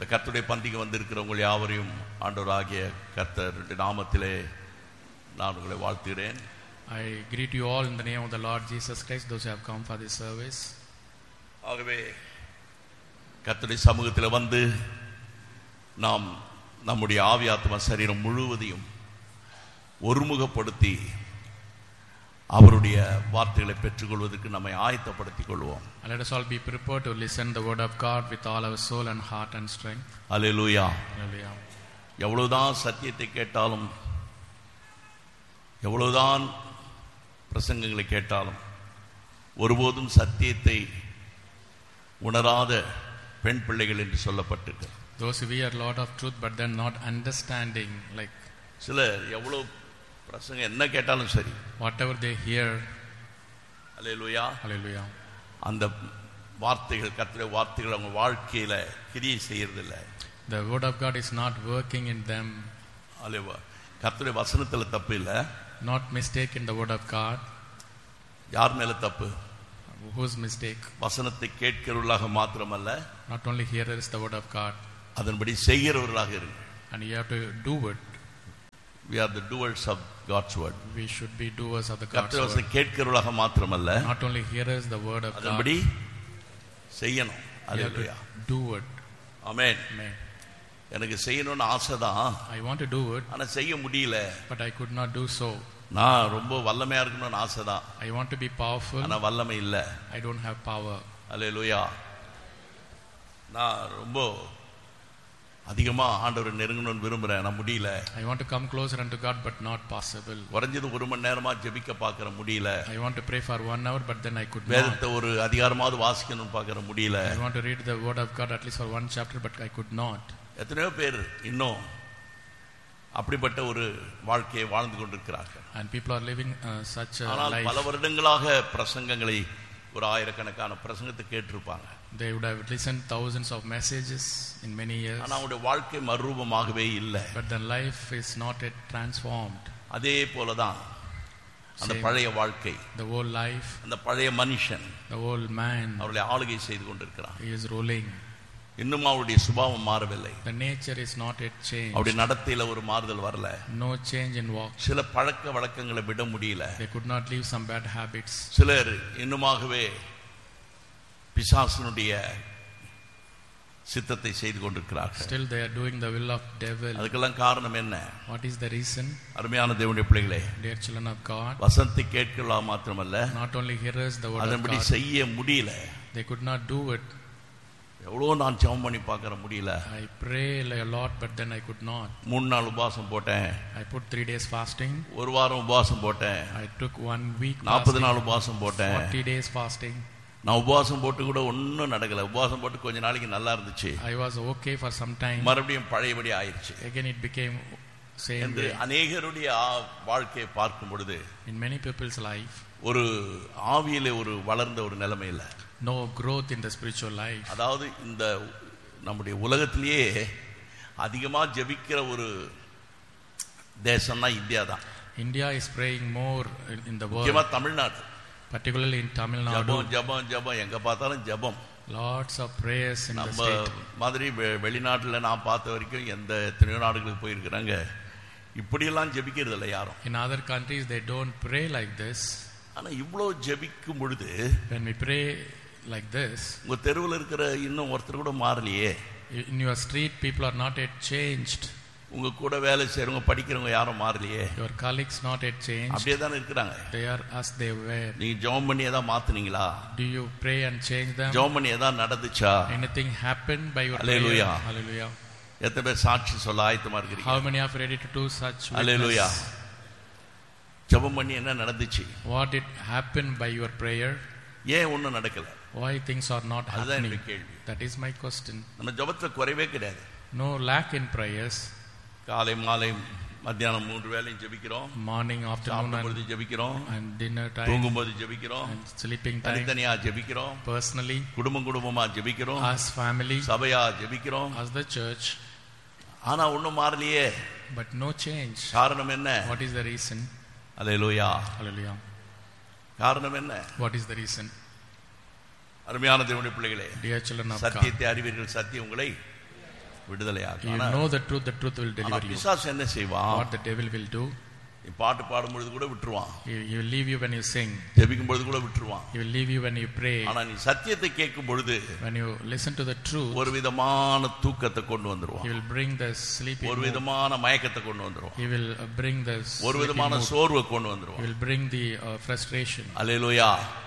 இந்த கர்த்தருடைய பந்திக்கு வந்திருக்கிறவங்க யாவரையும் ஆண்டவராகிய கர்த்தருடைய நாமத்திலே நான் உங்களை வாழ்த்துகிறேன். I greet you all in the name of the Lord Jesus Christ, those who have come for this service. ஆகவே கர்த்தருடைய சமூகத்தில் வந்து நாம் நம்முடைய ஆவி ஆத்மா சரீரம் முழுவதையும் ஒருமுகப்படுத்தி அவருடைய வார்த்தைகளை பெற்றுக்கொள்வதற்கு நம்மை ஆயத்தப்படுத்திக் கொள்வோம். Let us all be prepared to listen the word of God with all our soul and heart and strength. Hallelujah. Hallelujah. எவ்வளவுதான் சத்தியத்தை கேட்டாலும், எவ்வளவுதான் பிரசங்கங்களை கேட்டாலும், ஒருபோதும் சத்தியத்தை உணராத பெண் பிள்ளைகள் என்று சொல்லப்பட்டிருக்கிறது. Those who hear a lot of truth but then not understanding, like சிலர் எவ்வளவு பிரசங்கம் என்ன கேட்டாலும் சரி, whatever they hear, hallelujah, hallelujah, அந்த வார்த்தைகள் கர்த்தருடைய வார்த்தைகள் அவங்க வாழ்க்கையில கிரியை செய்யறதில்லை. the word of God is not working in them. அல்லேலூயா. கர்த்தருடைய வசனத்துல தப்பு இல்லை, not mistake in the word of God. யார் மேல தப்பு? Whose mistake? வசனத்தை கேட்கிறவர்களாக மாத்திரமல்ல, not only hearers the word of God, அதன்படி செய்கிறவர்களாக இருங்க. and you have to do it. We are the doers of God's word. We should be doers of the God's கர்த்தருடைய word. வசனத்தை கேட்கிறவர்களாக மாத்திரமல்ல, not only hearers the word of God, அதன்படி செய்யணும். you have hallelujah. to do it. Amen. Amen. எனக்கு செய்யணும்னு ஆசைதான், I want to do it, ஆனா செய்ய முடியல. but I could not do so. நான் ரொம்ப வல்லமையா இருக்கணும்னு ஆசைதான், I want to be powerful, ஆனா வல்லமை இல்ல. I don't have power. அல்லேலூயா. நான் ரொம்ப அதிகமா ஆண்டவரை நெருங்கணும்னு விரும்புறேன், நான் முடியல. I want to come closer unto God but not possible. குறைஞ்சது 1 மணி நேரமா ஜெபிக்க பார்க்கற முடியல. I want to pray for 1 hour but then I could not. வேதத்தை ஒரு அதிகாரமாவது வாசிக்கணும்னு பார்க்கற முடியல. I want to read the word of God at least for 1 chapter but I could not. எத்தனையோ பேர் இன்னும் அப்படிப்பட்ட ஒரு வாழ்க்கையை வாழ்ந்து கொண்டிருக்கிறார்கள். And people are living such a ஆனால் life. பல வருடங்களாக பிரசங்கங்களை ஒரு ஆயிரக்கணக்கான பிரசங்கத்தை கேட்டிருப்பாங்க. They would have listened thousands of messages in many years. ஆனா அவருடைய வாழ்க்கை மறுரூபமாகவே இல்லை. But their life is not yet transformed. அதே போலதான் அந்த பழைய வாழ்க்கை, the old life, அந்த பழைய மனுஷன், the old man, அவருடைய ஆளுகை செய்து கொண்டிருக்கிறான். he is ruling. இன்னும் அவருடைய சுபாவம் மாறவில்லை. The nature is not yet changed. அவருடைய நடத்தையில ஒரு மாறுதல் வரல. No change in walk. சில பழக்க வழக்கங்களை விட முடியல. They could not leave some bad habits. சிலர் இன்னுமாகவே பிசாசனுடைய சித்தத்தை செய்து கொண்டிருக்கிறார்கள். Still they are doing the will of devil. அதுக்கெல்லாம் காரணம் என்ன? What is the reason? அருமையான தேவனுடைய பிள்ளைகளே, Dear children of God, வசனத்தை கேட்கலாம் மாத்திரமல்ல, not only hearers the word of அதன்படி God, செய்ய முடியல. they could not do it. எவ்வளோ நான் ஜெபம் பண்ணி பார்க்கற முடியல. I pray a lot but then I could not. 3 நாள் உபவாசம் போட்டேன். I put 3 days fasting. ஒரு வாரம் உபவாசம் போட்டேன். I took 1 week 40 fasting. நாள் உபவாசம் போட்டேன். 40 days fasting. நான் உபவாசம் போட்டு கூட ஒன்றும் நடக்கல. உபவாசம் போட்டு கொஞ்ச நாளைக்கு நல்லா இருந்துச்சு, I was okay for some time. மறுபடியும் பழையபடி ஆயிடுச்சு. Again it became same என்று way. அநேகருடைய வாழ்க்கையை பார்க்கும் பொழுது In many people's life, ஒரு ஆவியிலே ஒரு வளர்ந்த ஒரு நிலைமை இல்லை. no growth in the spiritual life. அதாவது இந்த நம்முடைய உலகத்திலேயே அதிகமா ஜெபிக்கிற ஒரு தேசம்னா இந்தியா தான். India is praying more in the world, முக்கியமா Tamil Nadu. particularly in Tamil Nadu. ஜபம் ஜபம் ஜபம், எங்க பார்த்தாலும் ஜபம். Lots of prayers in the நம்ம state. மாதிரி வெளிநாட்டுல நான் பார்த்த வரைக்கும் எத்தனையோ நாடுகளுக்கு போயிருக்கிறாங்க, இப்படியெல்லாம் ஜெபிக்கிறது இல்லை யாரும். In other countries they don't pray like this. ஆனா இவ்வளோ ஜெபிக்கும் பொழுது When we pray like this, உங்க தெருவில் இருக்கிற இன்னும் ஒருத்தர் கூட மாறலையே. in your street people are not yet changed. உங்க கூட வேலை செய்யறவங்க படிக்கிறவங்க யாரும் மாறலையே. Your colleagues not yet changed. அப்படியே தானே இருக்கிறாங்க. They are as they were. நீங்க ஜெபம் பண்ணி ஏதாவது மாத்துனீங்களா? Do you pray and change them? ஜெபம் பண்ணி ஏதாவது நடந்துச்சா? Anything happened by your Hallelujah. prayer? Hallelujah. எத்தனை பேர் சாட்சி சொல்ல ஆயத்தமா இருக்கிறீங்க? How many are ready to do such Hallelujah. witness? ஜெபம் பண்ணி என்ன நடந்துச்சு? What did happen by your prayer? ஏன் ஒண்ணும் நடக்கல? Why things are not அதுதான் happening? என்னுடைய கேள்வி. That is my question. நம்ம ஜெபத்துல குறைவே கிடையாது. No lack in prayers. காலை மாலை மத்தியானம் 3 வேளையும் ஜெபிக்கிறோம். Morning, afternoon சாப்பிடும்போது ஜெபிக்கிறோம், and dinner time, தூங்கும்போது ஜெபிக்கிறோம், and sleeping time. தனித்தனியா ஜெபிக்கிறோம், Personally, குடும்பமா ஜெபிக்கிறோம், as family, சபையா ஜெபிக்கிறோம். as the church. ஆனா ஒண்ணும் மாறலையே. But no change. காரணம் என்ன? What is the reason? Hallelujah. Hallelujah. காரணம் என்ன? What is the reason? அருமையான தேவனுடைய பிள்ளைகளே, Dear children of God, சத்தியத்தை அறிவீர்கள், சத்தியம் உங்களை விடுதலையாக்கும். You know the truth will deliver you. பிசாசு என்ன செய்வான்? What the devil will do? நீ பாட்டு பாடும்பொழுது கூட விட்டுருவான். He will leave you when you sing. ஜெபிக்கும் பொழுது கூட விட்டுருவான். He will leave you when you pray. ஆனா நீ சத்தியத்தை கேட்கும் பொழுது, when you listen to the truth, ஒரு விதமான தூக்கத்தை கொண்டு வந்துருவான். He will bring the sleepy mood. ஒரு விதமான மயக்கத்தை கொண்டு வந்துருவான். He will bring the ஒரு விதமான சோர்வை கொண்டு வந்துருவான். He will bring the frustration. அல்லேலூயா.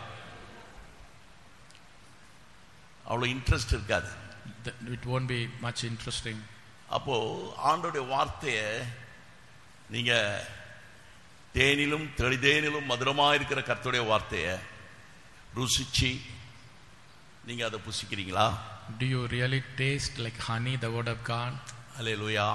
அவ்வளவு இன்ட்ரெஸ்ட் இருக்காது. It won't be much interesting. அப்போ ஆண்டவருடைய வார்த்தையை நீங்க தேனிலும் தெளிதேனிலும் மதுரமா இருக்கிற கர்த்தருடைய வார்த்தையை ருசிச்சு நீங்க அதை புசிக்கிறீங்களா? Do you really taste like honey the word of God? அல்லேலூயா.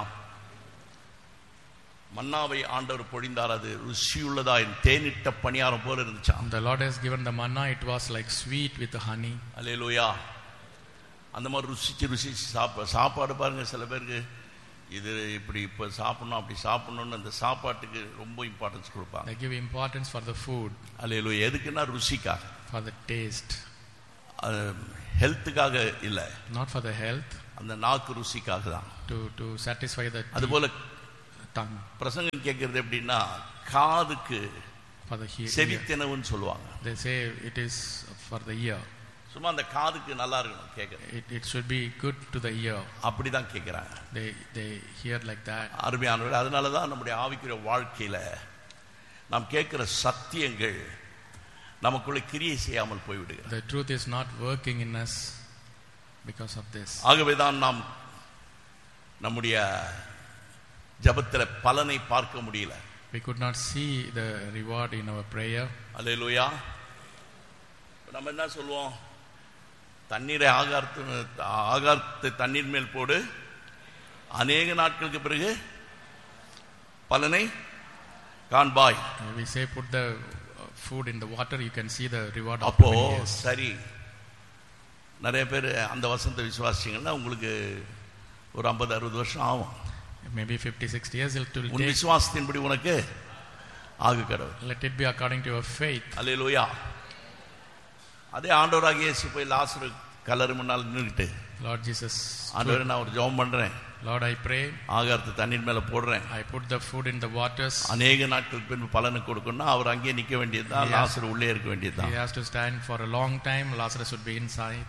மன்னாவை ஆண்டவர் பொழிந்தார், அது ருசியுள்ளதா, தேனிட்ட பணியாரம் போல இருந்துச்சா. The Lord has given the manna, it was like sweet with the honey. அல்லேலூயா. அந்த மாதிரி ருசிச்சு சாப்பாடு பாருங்க. சில பேருக்கு இது இப்படி இப்ப சாப்பிடணும் அப்படி சாப்பிடணும்னு அந்த சாப்பாட்டுக்கு ரொம்ப இம்பார்ட்டன்ஸ் கொடுப்பாங்க. They give importance for the food. அல்லேலூயா. எதுக்குன்னா ருசிக்காக, for the taste, ஹெல்த்துக்காக இல்ல. not for the health, அந்த நாக்கு ருசிக்காக தான். to satisfy the அதுபோல tongue. பிரசங்கம் கேட்கறது எப்படின்னா காதுக்கு for the செவித்தினவுன்னு சொல்லுவாங்க. They say it is for the ear. சும்மா அந்த காதுக்கு நல்லா இருக்கணும் கேட்கறது. It should be good to the ear. அப்படிதான் கேட்கிறாங்க. They hear like that. அருமையானவர்களே, அதனாலதான் நம்முடைய ஆவிக்குரிய வாழ்க்கையில நாம் கேட்கிற சத்தியங்கள் நமக்குள்ள கிரியை செய்யாமல் போய்விடுகிறது. The truth is not working in us because of this. ஆகவேதான் நாம் நம்முடைய ஜெபத்தில பலனை பார்க்க முடியல. We could not see the reward in our prayer. அல்லேலூயா. நம்ம என்ன சொல்லுவோம்? தண்ணீரை ஆகாரத்தை தண்ணீர் மேல் போடு, அநேக நாட்களுக்கு பிறகு பலனை காண்பாய். We say put the food in the water, you can see the reward of அப்போ 20 years. சரி, நிறைய பேர் அந்த வசனத்தை விசுவாசிங்கன்னா உங்களுக்கு ஒரு 50-60 வருஷம் ஆகும். Maybe 50-60 years it will உன் take. விசுவாசத்தின்படி உனக்கு ஆகு கடவுள். Let it be according to your faith. அல்லேலூயா. அதே ஆண்டவராகிய இயேசு போய் லாசரு கல்லறை முன்னால் நின்னுட்டு, Lord Jesus, ஆண்டவரே நான் ஒரு ஜெபம் பண்றேன், Lord I pray, ஆகாரத்தை தண்ணீர் மேல போடுறேன், I put the food in the waters. அநேக நாட்களுக்கு பின்பு பலனை கொடுக்கணும்னா அவர் அங்கேயே நிக்க வேண்டியதுதான், லாசரு உள்ளே இருக்க வேண்டியதுதான். He has to stand for a long time. Lazarus would be inside.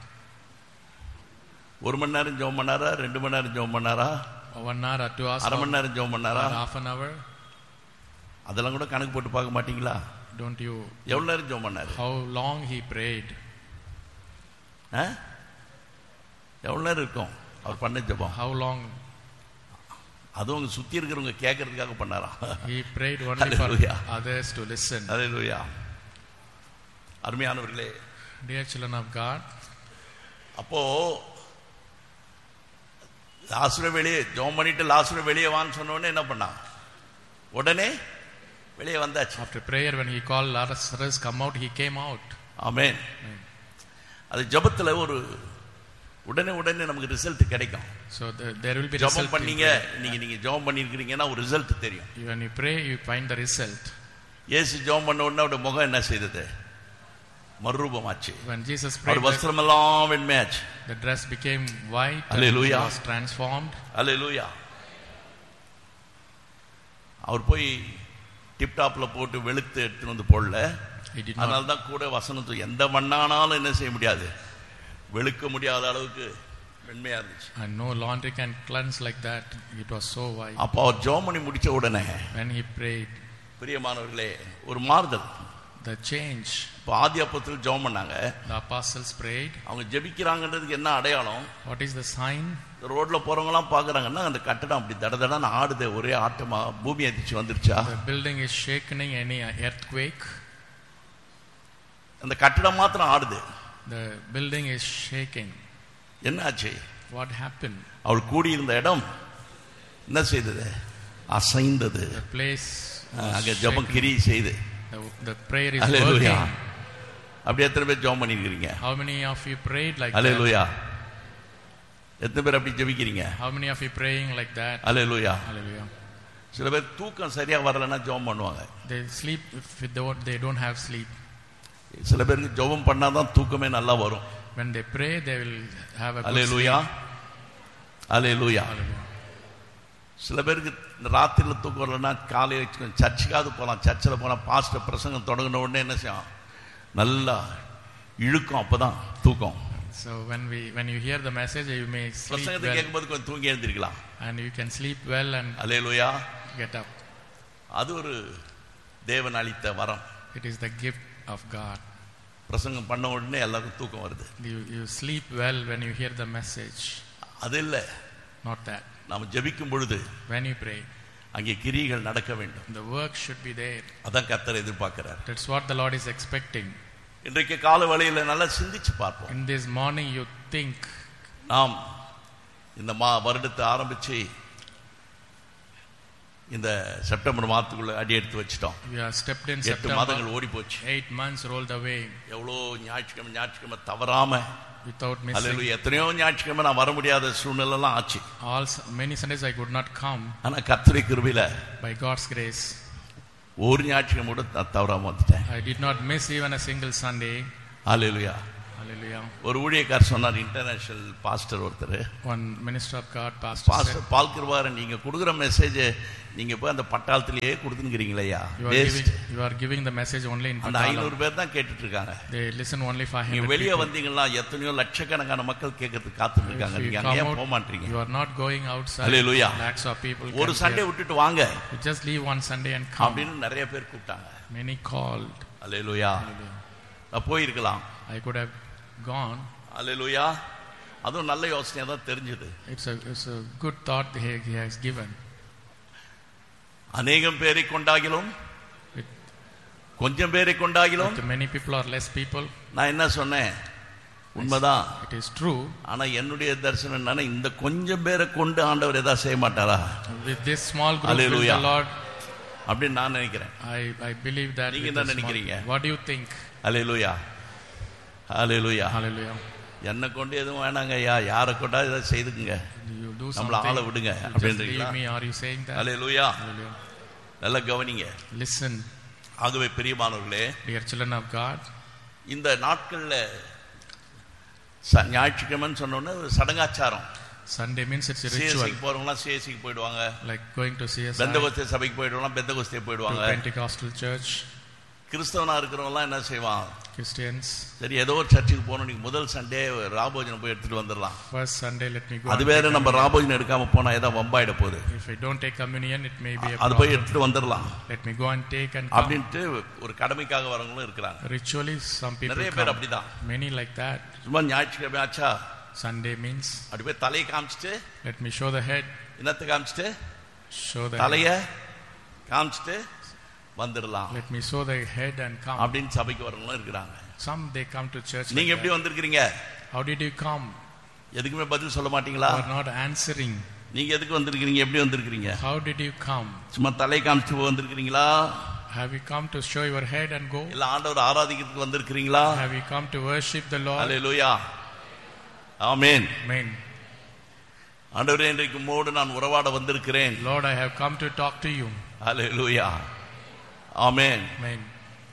1 மணி நேரம் ஜெபம் பண்ணாரா, 2 மணி நேரம் ஜெபம் பண்ணாரா, 1 hour or 2 hours, அரை மணி நேரம் ஜெபம் பண்ணாரா, half an hour? அதெல்லாம் கூட கணக்கு போட்டு பார்க்க மாட்டீங்களா? Don't you? எவ்வளவு நேரம் ஜெபம் பண்ணாரு? How long he prayed? எவ்வளவு நேரம் இருக்கும் அவர் பண்ண ஜெபம்? How long? அதுவும் சுத்தி இருக்கிறவங்க கேட்கறதுக்காக பண்ணாரா? He prayed only for others to listen. அல்லேலூயா. அருமையானவர்களே, Dear children of God, அப்போ லாசரு வெளியே ஜெபம் பண்ணிட்டு லாசரு வெளியே வான்னு சொன்ன உடனே என்ன பண்ணா? உடனே வெளியே வந்தாச்சு. after prayer, when he called Lazarus come out, he came out. ஆமென். அது ஜெபத்துல ஒரு உடனே நமக்கு ரிசல்ட் கிடைக்கும். So there will be result. ஜெபம் பண்ணீங்க, நீங்க ஜெபம் பண்ணிருக்கீங்கன்னா ஒரு ரிசல்ட் தெரியும். When you pray, you find the result. இயேசு ஜெபம் பண்ண உடனே அவருடைய முகம் என்ன செய்தது? மறுரூபமாச்சு. When Jesus prayed, our வஸ்திரமெல்லாம் வெண்மையாச்சு. the dress became white. Hallelujah. And he was transformed. அல்லேலூயா. அவர் போய் டிப் டாப்ல போட்டு வெளுத்து எடுத்துட்டு வந்து போடல. அதனால தான் கூட வசனத்து எந்த மண்ணானாலும் என்ன செய்ய முடியாது, வெளுக்க முடியாத அளவுக்கு வெண்மையா இருந்துச்சு. And no laundry can cleanse like that. It was so white. அப்ப அவர் ஜெபம் பண்ணி முடிச்ச உடனே when he prayed, பிரியமானவர்களே, ஒரு மாறுதல். the change. இப்ப ஆதி அப்போஸ்தலர் ஜெபம் பண்ணாங்க. The apostles prayed. அவங்க ஜெபிக்கிறாங்கன்றதுக்கு என்ன அடையாளம்? What is the sign? ரோட்ல போறவங்க எல்லாம் பாக்குறாங்கன்னா அந்த கட்டடம் அப்படி தடதடன்னு ஆடுது, ஒரே ஆட்டமா, பூமி அதிர்ச்சி வந்துருச்சா? The building is shaking, any earthquake? அந்த கட்டடம் மாத்திரம் ஆடுது. The building is shaking. என்னாச்சு? What happened? அவள் கூடியிருந்த இடம் என்ன செய்தது? அசைந்தது. The place அங்க ஜெபம் கிரியை செய்து. The prayer is Hallelujah. working. அப்படி எத்தனை பேர் ஜெபம் பண்ணிருக்கீங்க? How many of you prayed like Hallelujah. that? எத்தனை பேர் அப்படி ஜெபிக்கிறீங்க? How many of you praying like that? Hallelujah. Hallelujah. சில பேர் தூக்கம் சரியா வரலன்னா ஜெபம் பண்ணுவாங்க. They sleep if they don't have sleep. சில பேருக்கு ஜெபம் பண்ணாதான் தூக்கமே நல்லா வரும். When they pray, they will have a good Hallelujah. sleep. அல்லேலூயா. சில பேருக்கு இந்த ராத்திரியில் தூக்கம் வரலன்னா காலையில் சர்ச்சுக்காவது போகலாம். சர்ச்சில் போனால் பாஸ்டர் பிரசங்கம் தொடங்கின உடனே என்ன செய்யும், நல்லா இழுக்கும், அப்பதான் தூக்கம். So when you hear the message, you may sleep பிரசங்கத்தை well, கேட்கும்போது கொஞ்சம் தூங்கி எழுந்திருக்கலாம். and you can sleep well and hallelujah. get up. அது ஒரு தேவன் அளித்த வரம். It is the gift of God. பிரசங்கம் பண்ண உடனே எல்லாருக்கும் தூக்கம் வருது. You sleep well when you hear the message. அது இல்லை, Not that. நாம் ஜெபிக்கும் பொழுது When you pray, அங்கே கிரியைகள் நடக்க வேண்டும். the work should be there. அதான் கர்த்தர் எதிர்பார்க்கிறார். That's what the Lord is expecting. இன்றைக்கு கால வேளையில நல்லா சிந்திச்சு பார்ப்போம். In this morning, you think. நாம் இந்த வருடத்தை ஆரம்பிச்சு இந்த செப்டம்பர் மாதத்துக்குள்ள அடி எடுத்து வச்சிட்டோம். We have stepped in 8 September. மாதங்கள் ஓடி போச்சு. 8 months rolled away எவ்வளோ ஞாயிற்றுக்கிழமை தவறாம, without missing. அல்லேலூயா, எத்தனையோ ஞாயிற்றுக்கிழமை நான் வர முடியாத சூழ்நிலைலாம் ஆச்சு. Many Sundays I could not come. ஆனா கர்த்தருடைய கிருபையில By God's grace, ஒரு ஞாயிற்றுக்கிழமை கூட நான் தவறாம வந்துட்டேன். I did not miss even a single Sunday. Hallelujah. Hallelujah. ஒரு ஊழியக்காரர் சொன்னார், இன்டர்நேஷனல் பாஸ்டர் ஒருத்தர், One minister of God, pastor said, pastor பால் கிருபாரன், நீங்க கொடுக்குற மெசேஜ் நீங்க போய் அந்த பட்டாளத்திலேயே கொடுத்துங்கிறீங்களா, you are giving the message only in அந்த Patala. 500 பேர் தான் கேட்டுட்டு இருக்காங்க. They listen only 500 நீங்க வெளியே people. வந்தீங்கன்னா எத்தனையோ லட்சக்கணக்கான மக்கள் கேட்கறதுக்கு காத்துட்டு இருக்காங்க. If you நீங்க come அங்கேயே out, போக மாட்டீங்க. you are not going outside. Hallelujah. Lakhs of people ஒரு come சண்டே here. விட்டுட்டு வாங்க You just leave one Sunday and come. அப்படின்னு நிறைய பேர் கூப்பிட்டாங்க. Many called. அல்லேலூயா. நான் போயிருக்கலாம். I could have gone. அல்லேலூயா. அதுவும் நல்ல யோசனையா தான் தெரிஞ்சது. It's a good thought he has given. அநேகம் பேரை கொண்டாகிலும் கொஞ்சம் பேரை கொண்டாகிலும், With many people or less people, நான் என்ன சொன்னேன், உண்மைதான். it is true. ஆனா என்னுடைய தரிசனம் என்னன்னா, இந்த கொஞ்சம் பேரை கொண்டு ஆண்டவர் ஏதாவது செய்ய மாட்டாரா With this small group, will Hallelujah. the Lord, அப்படின்னு நான் நினைக்கிறேன். I believe that. நீங்க with என்ன the small- நினைக்கிறீங்க? What do you think? Hallelujah. Hallelujah. Hallelujah. என்ன கொண்டு எதுவும் வேணாங்க ஐயா, யாரை கொண்டா இதை செய்துக்குங்க, You do நம்மள ஆள something. விடுங்க You just அப்படின்றீங்களா? leave me. Are you saying that? Hallelujah. Hallelujah. நல்லா கவனிங்க. Listen, ஆகவே பிரியமானவர்களே, dear children of God. இந்த நாட்கள்ல ஞாயிற்றுக்கிழமைன்னு சொன்னோன்னே ஒரு சடங்காச்சாரம். Sunday means it's a ritual. சிஎஸ்சிக்கு போறவங்களாம் சிஎஸ்சிக்கு போயிடுவாங்க, Like going to CSI, Pentecost சபைக்கு போயிடுவாங்க, பெந்தகோஸ்தே to போயிடுவாங்க. Pentecostal church. கிறிஸ்தவனா இருக்கிறவங்களாம் என்ன செய்வான், Christians, சரி ஏதோ ஒரு சர்ச்சுக்கு போகணும், நீங்க முதல் சண்டே ராபோஜனம் போய் எடுத்துட்டு வந்துடலாம். first Sunday let me go. அது and வேற, take நம்ம communion. ராபோஜனம் எடுக்காம போனா ஏதாவது வம்பாயிட போகுது, If I don't take communion, it may be a அது போய் problem. எடுத்துட்டு வந்துடலாம் Let me go and take and come. அப்படின்ட்டு ஒரு கடமைக்காக வரவங்களும் இருக்கிறாங்க. Ritually, some people நிறைய பேர் come. அப்படிதான். Many like that. சும்மா ஞாயிற்றுக்கிழமை ஆச்சா Sunday means அப்படி போய் தலையை காமிச்சிட்டு, let me show the head, என்னத்தை காமிச்சிட்டு, show the தலைய head. காமிச்சிட்டு வந்துடலாம் Let me show the head and come. அப்படின்னு சபைக்கு வரவங்களும் இருக்கிறாங்க. Some they come to church. நீங்க Like எப்படி that. வந்திருக்கிறீங்க? How did you come? எதுக்குமே பதில் சொல்ல மாட்டீங்களா? You are not answering. நீங்க எதுக்கு வந்திருக்கிறீங்க, எப்படி வந்திருக்கிறீங்க? How did you come? சும்மா தலையை காமிச்சிட்டு வந்திருக்கிறீங்களா, Have you come to show your head and go? இல்ல ஆண்டவர் ஆராதிக்கிறதுக்கு வந்திருக்கிறீங்களா? Have you come to worship the Lord? Hallelujah. Amen. Amen. ஆண்டவரே, இன்றைக்கு உம்மோடு நான் உறவாட வந்திருக்கிறேன். Lord, I have come to talk to you. Hallelujah. Amen. Amen.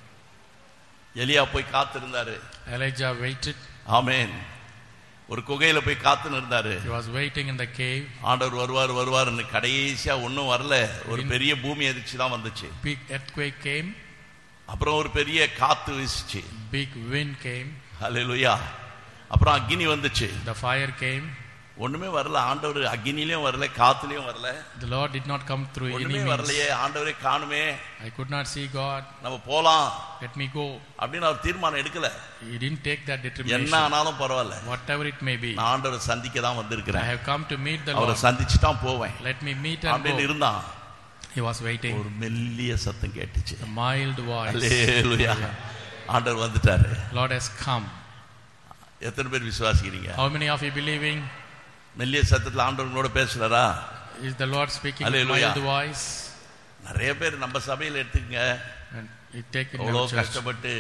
எலியா போய் காத்திருந்தாரு. Elijah waited. ஆமென். ஒரு குகையில போய் காத்துன்னு இருந்தாரு. He was waiting in the cave. ஆண்டவர் வருவார்னு கடைசியா ஒன்னும் வரல. ஒரு பெரிய பூமி அதிர்ச்சி தான் வந்துச்சு. Big earthquake came. அப்புறம் ஒரு பெரிய காத்து வீசுச்சு. Big wind came. அல்லேலூயா. அப்புறம் அக்கினி வந்துச்சு. The fire came. ஒண்ணுமே வரல. ஆண்டவர் அக்கினிலையும் வரல, காத்துலயும் வரல. The Lord did not come through any ஒண்ணுமே means. வரலையே, ஆண்டவரே காணுமே, I could not see God. நம்ம போலாம் Let me go. அப்படின்னு அவர் தீர்மானம் எடுக்கல. He didn't take that என்ன determination. ஆனாலும் பரவாயில்ல, Whatever it may be. நான் ஆண்டவரை சந்திக்க தான் I வந்திருக்கிறேன், have come to meet the அவரை Lord. சந்திச்சு தான் போவேன் Let me meet and அப்படின்னு go. இருந்தான். He was waiting. ஒரு மெல்லிய சத்தம் கேட்டுச்சு. A mild voice. அல்லேலூயா. ஆண்டவர் வந்துட்டாரு. Lord has come. எத்தனை பேர் விசுவாசிக்கிறீங்க? How many of you believing? மெல்லிய சத்தத்துல ஆண்டவர்களோட பேசுறாரா? Is the Lord speaking in Hallelujah. mild voice? நிறைய பேர் நம்ம சபையில எடுத்துக்கங்க, And you take in அவ்வளோ your church. கஷ்டப்பட்டு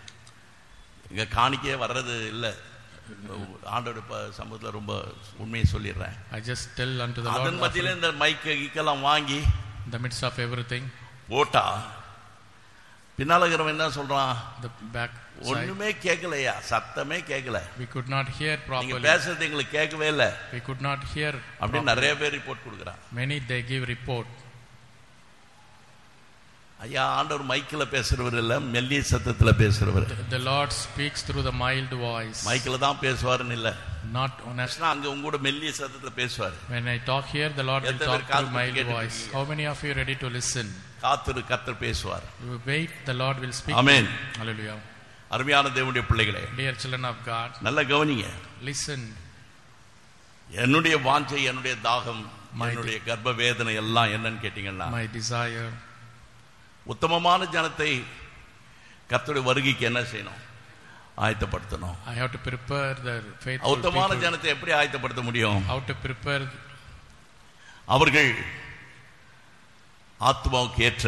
இங்க காணிக்கையே வர்றது இல்ல. ஆண்டோட சமூகத்துல ரொம்ப உண்மையை சொல்லிடுறேன். I just tell unto the Lord. அதன் மத்தியில இந்த மைக்க கீக்கெல்லாம் வாங்கி In the midst of everything, போட்டா பின்னால இருக்கிறவன் என்ன சொல்றான்? The back ஒண்ணுமே கேட்கலையா, சத்தமே கேட்கல. We could not hear properly. நீங்க பேசுறது எங்களுக்கு கேட்கவே இல்ல. We could not hear. அப்படி நிறைய பேர் ரிப்போர்ட் கொடுக்கறாங்க. Many they give report. ஐயா, ஆண்டவர் மைக்கில் பேசுறவர் இல்ல, மெல்லிய சத்தத்துல பேசுறவர். The Lord speaks through the mild voice. மைக்கில் தான் பேசுவாருன்னு இல்ல, not honest. அங்க உங்க கூட மெல்லிய சத்தத்துல பேசுவார். When I talk here, the Lord will talk through mild voice. How many of you are ready to listen? காத்துரு கர்த்தர் பேசுவார். You wait, the Lord will speak. Amen. Hallelujah. அருமையான தேவனுடைய பிள்ளைகளே, Dear children of God, நல்ல கவனிங்க. listen. என்னுடைய வாஞ்சை, என்னுடைய தாகம், என்னுடைய கர்ப்ப வேதனை எல்லாம் என்னன்னு கேட்டீங்கன்னா, my desire, உத்தமமான ஜனத்தை கர்த்தருடைய வருகைக்கு என்ன செய்யணும்? ஆயத்தப்படுத்தணும். I have to prepare the faithful உத்தமமான people. ஜனத்தை எப்படி ஆயத்தப்படுத்த முடியும்? How to prepare? அவர்கள் ஆத்மாவுக்கு ஏற்ற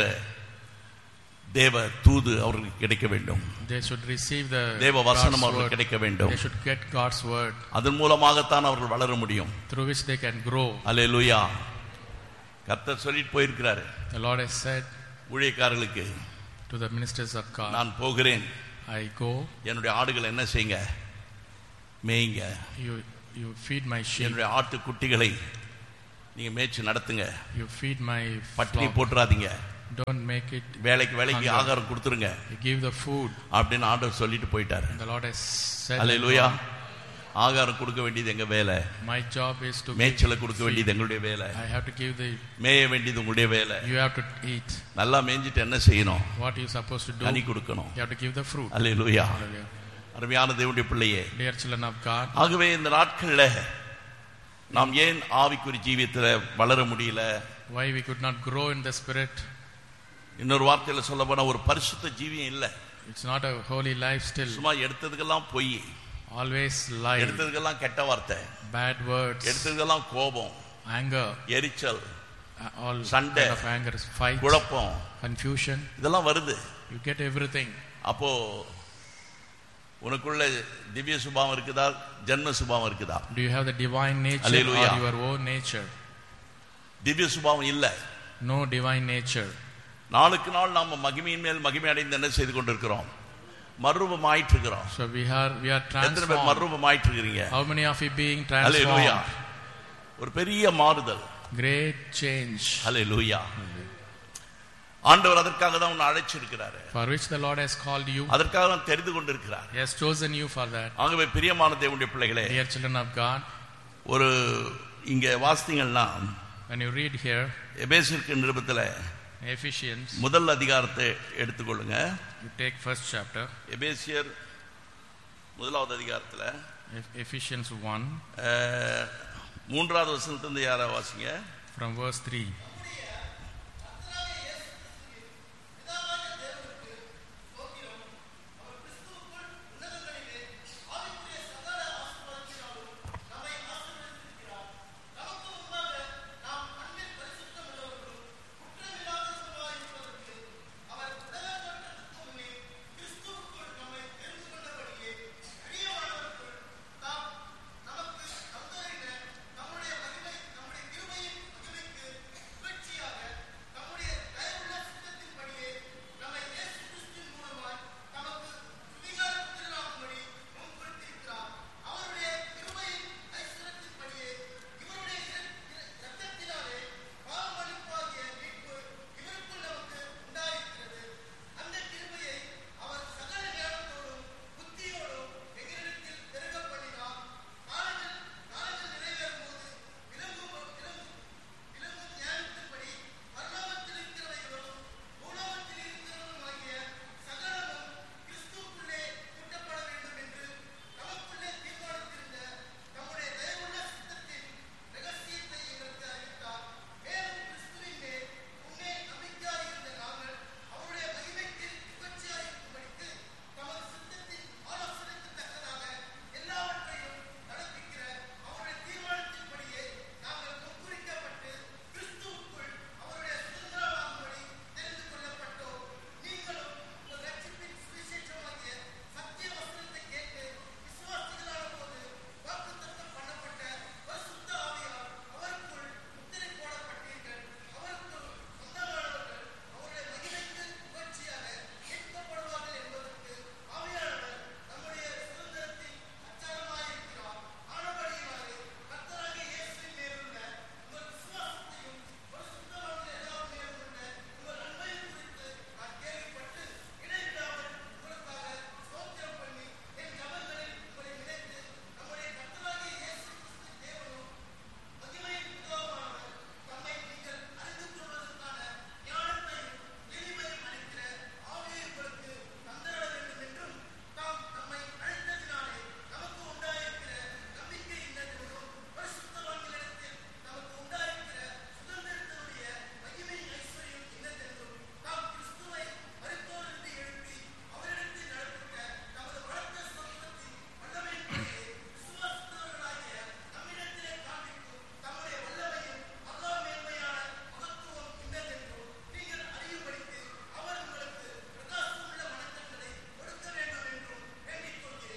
தேவ தூது அவர்களுக்கு கிடைக்க வேண்டும். They should receive the தேவ வசனம் God's அவர்களுக்கு word. கிடைக்க வேண்டும். They should get God's word, அதன் மூலமாகத்தான் அவர்கள் வளர முடியும். through which they can grow. அல்லேலூயா. கர்த்தர் சொல்லிட்டு போயிருக்கிறாரு, The Lord has said ஊழியக்காரர்களுக்கு, to the ministers of God, நான் போகிறேன், I go, என்னுடைய ஆடுகளை என்ன செய்யுங்க? மேய்ங்க. you feed my sheep, என்னுடைய ஆட்டு குட்டிகளை நீங்க மேய்ச்சி நடத்துங்க. you feed my பட்டினி flock. போட்டுறாதீங்க. Don't make it வேலைக்கு hunger. ஆகாரம் கொடுத்துருங்க. You give the food. அப்படின்னு ஆண்டவர் சொல்லிட்டு போயிட்டாரு. The Lord has said, அல்லேலூயா. ஆகாரம் கொடுக்க வேண்டியது எங்க வேலை. my job is to மேய்ச்சலை கொடுக்க வேண்டியது எங்களுடைய வேலை. I have to give the, மேய வேண்டியது உங்களுடைய வேலை. you have to eat. நல்லா மேய்ஞ்சிட்டு என்ன செய்யணும்? What you supposed to do? கனி கொடுக்கணும். You have to give the fruit. Hallelujah. Hallelujah. அருமையான தேவனுடைய பிள்ளையே, Dear children of God, ஆகவே இந்த நாட்கள்ல நாம் ஏன் ஆவிக்குரிய ஜீவியத்துல வளர முடியல? why we could not grow in the spirit? இன்னொரு வார்த்தையில சொல்ல போனா ஒரு பரிசுத்த ஜீவியம் இல்ல. It's not a holy life still. சும்மா எடுத்ததுக்கெல்லாம் பொய், Always lie, எடுத்ததுக்கெல்லாம் கெட்ட வார்த்தை, bad words, எடுத்ததுக்கெல்லாம் கோபம், anger, எரிச்சல், all சண்டை, kind of anger, fight, குழப்பம், confusion. இதெல்லாம் வருது. You get everything. அப்போ உனக்குள்ள திவ்ய சுபாவம் இருக்குதா, ஜென்ம சுபாவம் இருக்குதா? Do you have the divine nature Hallelujah. or your own nature? திவ்ய சுபாவம் இல்ல. No divine nature. நாளுக்கு நாள் நாம மகிமையின் மேல் மகிமை அடைந்து என்ன செய்து கொண்டிருக்கிறோம்? மறுரூபமாயிட்டு இருக்கிறோம். So we are எத்தனை பேர் transformed. மறுரூபமாயிட்டு இருக்கீங்க? How many of you being hallelujah. transformed? ஒரு பெரிய மாறுதல். Great change. ஹல்லேலூயா. ஆண்டவர் அதற்காக தான் உன்னை அழைச்சிருக்கிறாரு. For which the Lord has called you. அதற்காக தான் தெரிந்து கொண்டிருக்கிறார். He has chosen you for that. ஆகவே பிரியமான தேவனுடைய பிள்ளைகளே, Dear children of God, ஒரு இங்க வாசித்தீங்கன்னா, when you read here, எபேசியருக்கு நிருபத்துல Ephesians, முதல் அதிகாரத்தை எடுத்துக்கொள்ளுங்க. you take first chapter. எபேசியர் முதலாவது அதிகாரத்துல Ephesians 1, மூன்றாவது வசனத்திலிருந்து யாரா வாசிங்க? from verse 3.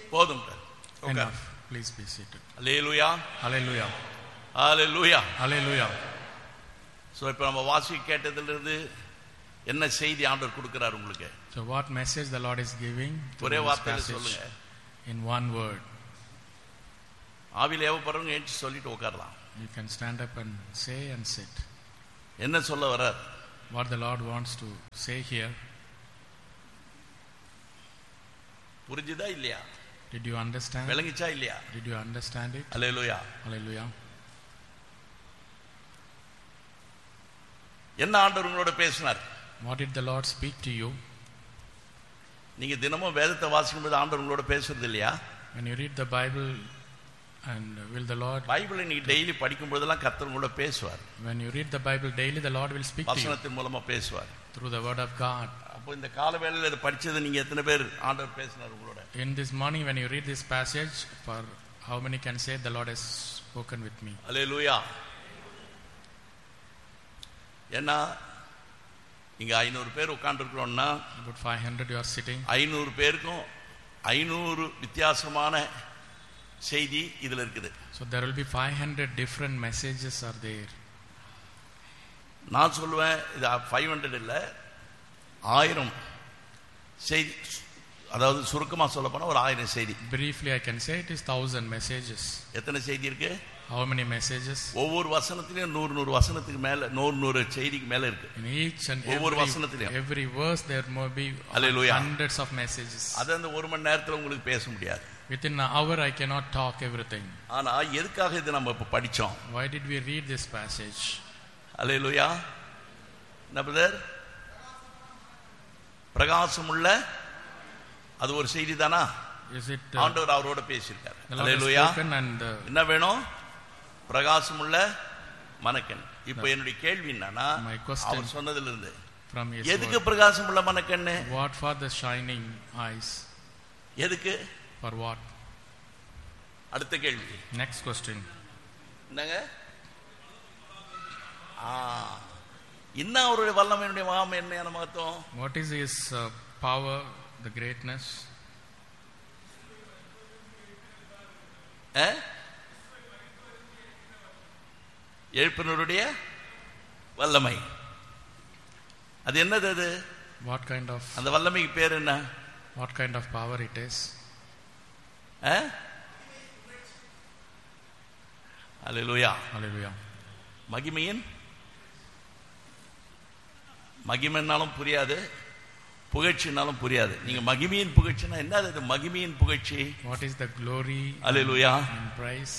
போதும். Enough. Please be seated. Hallelujah, Hallelujah. Hallelujah. Hallelujah. So இப்போ நம்ம வாசி கேட்டதிலிருந்து என்ன செய்தி ஆண்டவர் கொடுக்கிறார் உங்களுக்கு? So what message the Lord is giving to ஒரே this வார்த்தையில passage சொல்லுங்க. in one word. ஆவியில ஏவப்படுறவங்க ஏஞ்சி சொல்லிட்டு உட்காரலாம். You can stand up and say and sit. என்ன சொல்ல வர்றார்? What the Lord wants to say here. புரிஞ்சுதா இல்லையா? Did you understand? விளங்கிச்சா இல்லையா? Did you understand it? Hallelujah. Hallelujah. என்ன ஆண்டவர் உங்களோட பேசினார்? What did the Lord speak to you? நீங்க தினமும் வேதத்தை வாசிக்கும்போது ஆண்டவர் உங்களோட பேசுறது இல்லையா? When you read the Bible, and will the Lord, பைபிளை நீங்க டெய்லி படிக்கும் போதெல்லாம் கர்த்தர் உங்களோட பேசுவார். when you read the Bible daily, the Lord will speak to you வசனத்தின் மூலமா பேசுவார். through the word of God. அப்போ இந்த கால வேளையில இதை படிச்சது நீங்க எத்தனை பேர் ஆண்டவர் பேசினார் உங்களோட? In this morning, when you read this passage, for how many can say the Lord has spoken with me? அல்லேலூயா. ஏன்னா இங்க 500 பேர் உட்கார்ந்துருக்கிறோம்னா About 500 you are sitting. 500 பேருக்கும் 500 வித்தியாசமான செய்தி இதுல இருக்குது. So there will be 500 different messages are there. நான் சொல்லுவேன் இது 500 இல்ல 1000 செய்தி, அதாவது சுருக்கமா சொல்ல போனா ஒரு 1000 செய்தி. Briefly I can say it is 1000 messages. எத்தனை செய்தி இருக்கு? How many messages? ஒவ்வொரு வசனத்திலும் 100 வசனத்துக்கு மேல 100 செய்திக்கு மேல இருக்கு. In each and ஒவ்வொரு வசனத்திலும் every verse there may be Hallelujah. hundreds of messages. அது அந்த ஒரு மணி நேரத்துல உங்களுக்கு பேச முடியாது. Within an hour I cannot talk everything. ஆனா எதுக்காக இது நம்ம இப்ப படிச்சோம்? Why did we read this passage? அல்லேலூயா. என்ன பிரதர்? பிரகாசமுள்ள அது ஒரு செய்தி தானா? Is it ஆண்டவர் அவரோட பேசியிருக்காரு. the Lord has hallelujah. spoken and என்ன வேணும்? பிரகாசமுள்ள மனக்கண். இப்போ என்னுடைய கேள்வி என்னன்னா, my question அவர் சொன்னதுல இருந்து from his எதுக்கு word, பிரகாசமுள்ள மனக்கண்ணு? what for the shining eyes? எதுக்கு? For what? அடுத்த கேள்வி. Next question. என்னங்க? இன்னும் அவருடைய வல்லமையினுடைய மகாமை என்ன மகத்துவம்? What is his power, the greatness? எழுப்பினருடைய வல்லமை. அது என்னது? அது What kind of, அந்த வல்லமைக்கு பேர் என்ன? what kind of power it is? Hallelujah. Hallelujah. மகிமையின் மகிமைனாலும் புரியாது, புகழ்ச்சினாலும் புரியாது. நீங்க மகிமையின் புகழ்ச்சினா என்னது? மகிமையின் புகழ்ச்சி. What is the glory hallelujah and praise?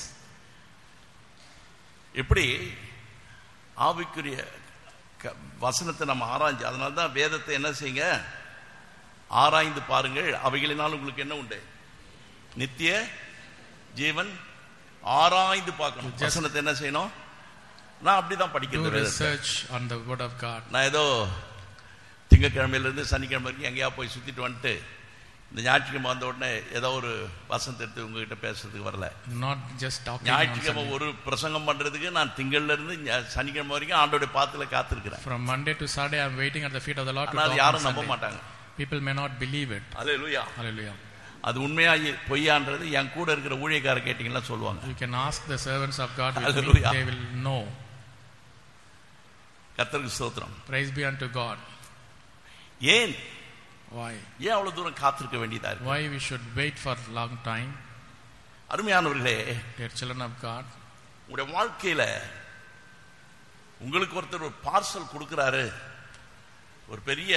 எப்படி ஆவிக்குரிய வசனத்தை நம்ம ஆராய்ஞ்சு, அதனால தான் வேதத்தை என்ன செய்யுங்க, ஆராய்ந்து பாருங்கள், அவைகளினால் உங்களுக்கு என்ன உண்டு? நித்திய ஜீவன். ஆராய்ந்து பார்க்கணும். வசனத்தை என்ன செய்யணும்? நான் அப்படிதான் படிக்கிறது. Research on the word of God. நான் ஏதோ திங்கக்கிழமையில இருந்து சனிக்கிழமை வரைக்கும் எங்கேயா போய் சுத்திட்டு வந்துட்டு இந்த ஞாயிற்றுக்கிழமை வந்த உடனே ஏதோ ஒரு வசனத்தை எடுத்து உங்ககிட்ட பேசுறதுக்கு வரல. Not just talking. ஞாயிற்றுக்கிழமை ஒரு பிரசங்கம் பண்றதுக்கு நான் திங்கள்ல இருந்து சனிக்கிழமை வரைக்கும் ஆண்டோடைய பாத்துல காத்திருக்கிறேன். From Monday to Saturday I am waiting at the feet of the Lord to talk. யாரும் நம்ப மாட்டாங்க. People may not believe it. Hallelujah. Hallelujah. அது உண்மையா பொய்யான்றது என் கூட இருக்கிற ஊழியக்கார கேட்டீங்கன்னா சொல்லுவாங்க. You can ask the servants of God with me, Hallelujah. they will know. கர்த்தருக்கு ஸ்தோத்திரம். Praise be unto God. ஏன்? Why? ஏன் அவ்வளவு தூரம் காத்திருக்க வேண்டியதா இருக்கு? Why we should wait for a long time? அருமையானவர்களே, Dear children of God, உங்களுடைய வாழ்க்கையில உங்களுக்கு ஒருத்தர் ஒரு பார்சல் கொடுக்கிறாரு, ஒரு பெரிய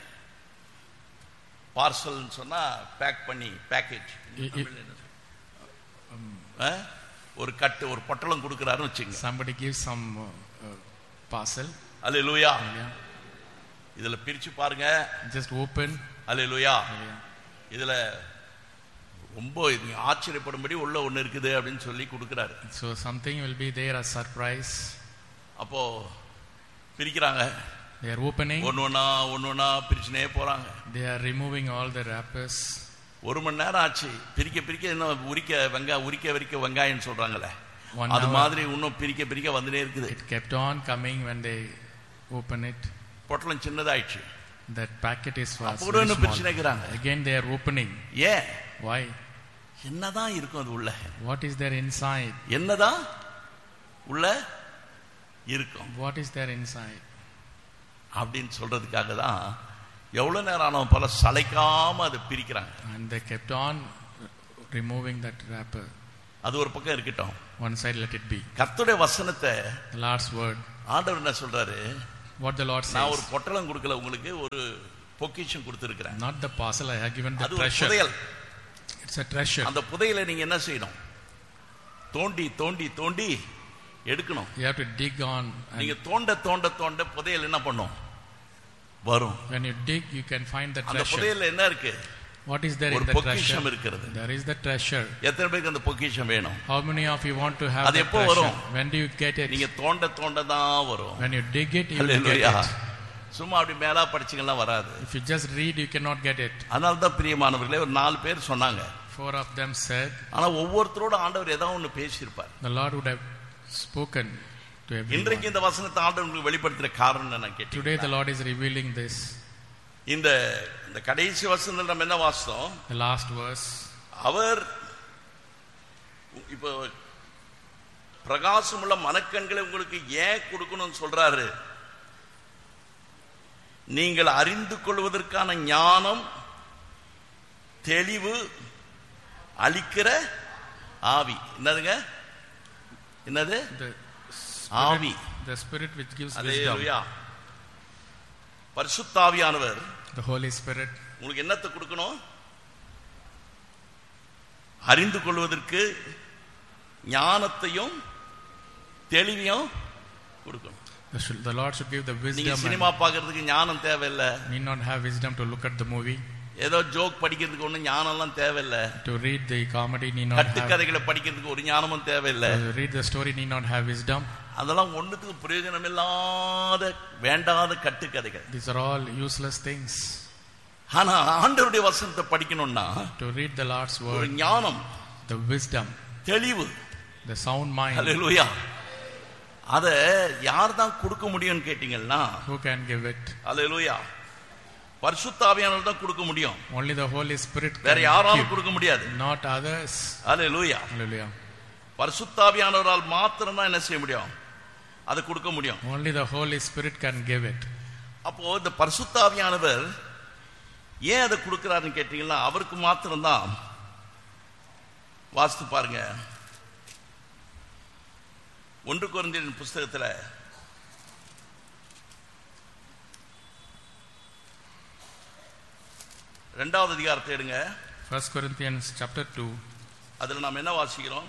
பார்சல் சொன்னா பேக் பண்ணி பேக்கேஜ், ஒரு கட்டு ஒரு பொட்டலம் கொடுக்கிறாருன்னு வச்சுங்க. somebody gives some parcel. அல்லேலூயா. இதுல பிரிச்சு பாருங்க. Just open. அல்லேலூயா. இதுல ரொம்ப ஆச்சரியப்படும்படி உள்ள ஒண்ணு இருக்குது அப்படின்னு சொல்லி கொடுக்கிறாரு. So something will be there as surprise. அப்போ பிரிக்கிறாங்க. They are opening. ஒன்னொன்னா பிரிச்சுனே போறாங்க. They are removing all the wrappers. ஒரு மணி நேரம் ஆச்சு. பிரிக்க என்ன உரிக்க வெங்காயம் சொல்றாங்களே, அது மாதிரி இன்னும் பிரிக்க வந்துட்டே இருக்குது. It kept on coming when they open it. பொட்டலம் சின்னதாயிடுச்சு. That packet is for அப்போ இன்னும் பிரிச்சுனேக்குறாங்க. Again they are opening. ஏன்? Why? என்னதான் இருக்கும் அது உள்ள? What is there inside? என்னதான் உள்ள இருக்கும்? What is there inside? அப்படின்னு சொல்றதுக்காக தான் எவ்வளவு நேரம் ஆனவன் பல சளைக்காம அதை பிரிக்கிறாங்க. And they kept on removing that wrapper. அது ஒரு பக்கம் இருக்கட்டும். One side let it be. கர்த்தருடைய வசனத்தை, The Lord's word. ஆண்டவர் என்ன சொல்றாரு? What the Lord நான் ஒரு says. பொட்டலம் கொடுக்கல, உங்களுக்கு ஒரு பொக்கிஷம் கொடுத்திருக்கிறேன். Not the parcel, I have given the அது ஒரு treasure. புதையல். It's a treasure. அந்த புதையலை நீங்க என்ன செய்யணும்? தோண்டி தோண்டி தோண்டி எடுக்கணும். You have to dig on. நீங்க தோண்ட தோண்ட தோண்ட புதையல் என்ன பண்ணும்? வரும். When you dig, you can find the அந்த treasure. புதையல்ல என்ன இருக்கு? What is there ஒரு in the பொக்கிஷம் treasure? இருக்கிறது. There is the treasure. எத்தனை பேருக்கு அந்த பொக்கிஷம் வேணும்? How many of you want to have அது the எப்போ treasure? வரும்? When do you get it? நீங்க தோண்ட தோண்ட தான் வரும். When you dig it, you will get hallelujah. it. சும்மா அப்படி மேலா படிச்சீங்கன்னா வராது. If you just read, you cannot get it. அதனால தான் பிரியமானவர்களே ஒரு 4 பேர் சொன்னாங்க. 4 of them said. ஆனா ஒவ்வொருத்தரோட ஆண்டவர் ஏதாவது ஒன்று பேசியிருப்பார். The Lord would have spoken to everyone. இன்றைக்கு இந்த வசனத்தை ஆண்டவர் உங்களுக்கு வெளிப்படுத்துற காரணம் நான் கேட்டேன். Today the Lord is revealing this. இந்த கடைசி வசனத்தில் நம்ம என்ன வாசித்தோம்? The last verse. அவர் இப்போ பிரகாசமுள்ள மனக்கண்களை உங்களுக்கு ஏன் கொடுக்கணும்னு சொல்றாரு? நீங்கள் அறிந்து கொள்வதற்கான ஞானம், தெளிவு அளிக்கிற ஆவி. என்னதுங்க? என்னது? ஆவி. The spirit which gives wisdom. அல்லேலூயா. பரிசுத்த ஆவியானவர் The Holy Spirit. உங்களுக்கு என்னத்தை கொடுக்கணும்? அறிந்து கொள்வதற்கு ஞானத்தையும் தெளிவையும் கொடுக்கணும். The Lord should give the நீங்க wisdom. சினிமா பார்க்கிறதுக்கு ஞானம் தேவையில்லை. Need not have wisdom to look at the movie. ஏதோ ஜோக் படிக்கிறதுக்கு ஒன்றும் ஞானம்லாம் தேவையில்லை. To read the comedy need not have. கட்டுக்கதைகளை படிக்கிறதுக்கு ஒரு ஞானமும் தேவையில்லை. To read the story need not have wisdom. அதெல்லாம் ஒண்ணுத்துக்கு பிரயோஜனம் இல்லாத வேண்டாத கட்டுக்கதைகள். These are all useless things. ஆனா ஆண்டவருடைய வசனத்தை படிக்கணும்னா To read the Lord's ஒரு word, ஞானம், the wisdom, தெளிவு, the sound mind. ஹல்லேலூயா. அத யார் தான் கொடுக்க முடியும்னு கேட்டீங்கன்னா, Who can give it? ஹல்லேலூயா, பரிசுத்த ஆவியானவர் தான் கொடுக்க முடியும். Only the Holy Spirit வேற can யாராலும் give, கொடுக்க முடியாது. not others. ஹல்லேலூயா. Hallelujah. பரிசுத்த ஆவியானவரால் மாத்திரம் தான் என்ன செய்ய முடியும்? அதை கொடுக்க முடியும். Only the Holy Spirit can give it. அப்போ இந்த பரிசுத்த ஆவியானவர் ஏன் அதை கொடுக்கிறாருன்னு கேட்டீங்கன்னா, அவருக்கு மாத்திரம் தான். வாசித்து பாருங்க 1 கொரிந்தியர் புஸ்தகத்துல 2வது அதிகாரத்தை எடுங்க. 1 Corinthians chapter 2. அதுல நாம் என்ன வாசிக்கிறோம்?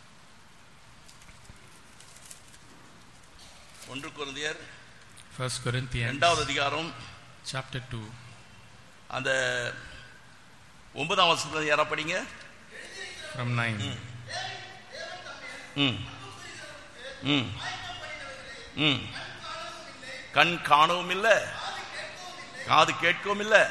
1 கொரிந்தியர் 1 Corinthians 2வது அதிகாரம் chapter 2. அந்த 9ஆம் வசனத்துல யாரா படிங்க? From 9. கண் காணவும் இல்லை, காது கேட்கவும் இல்லை,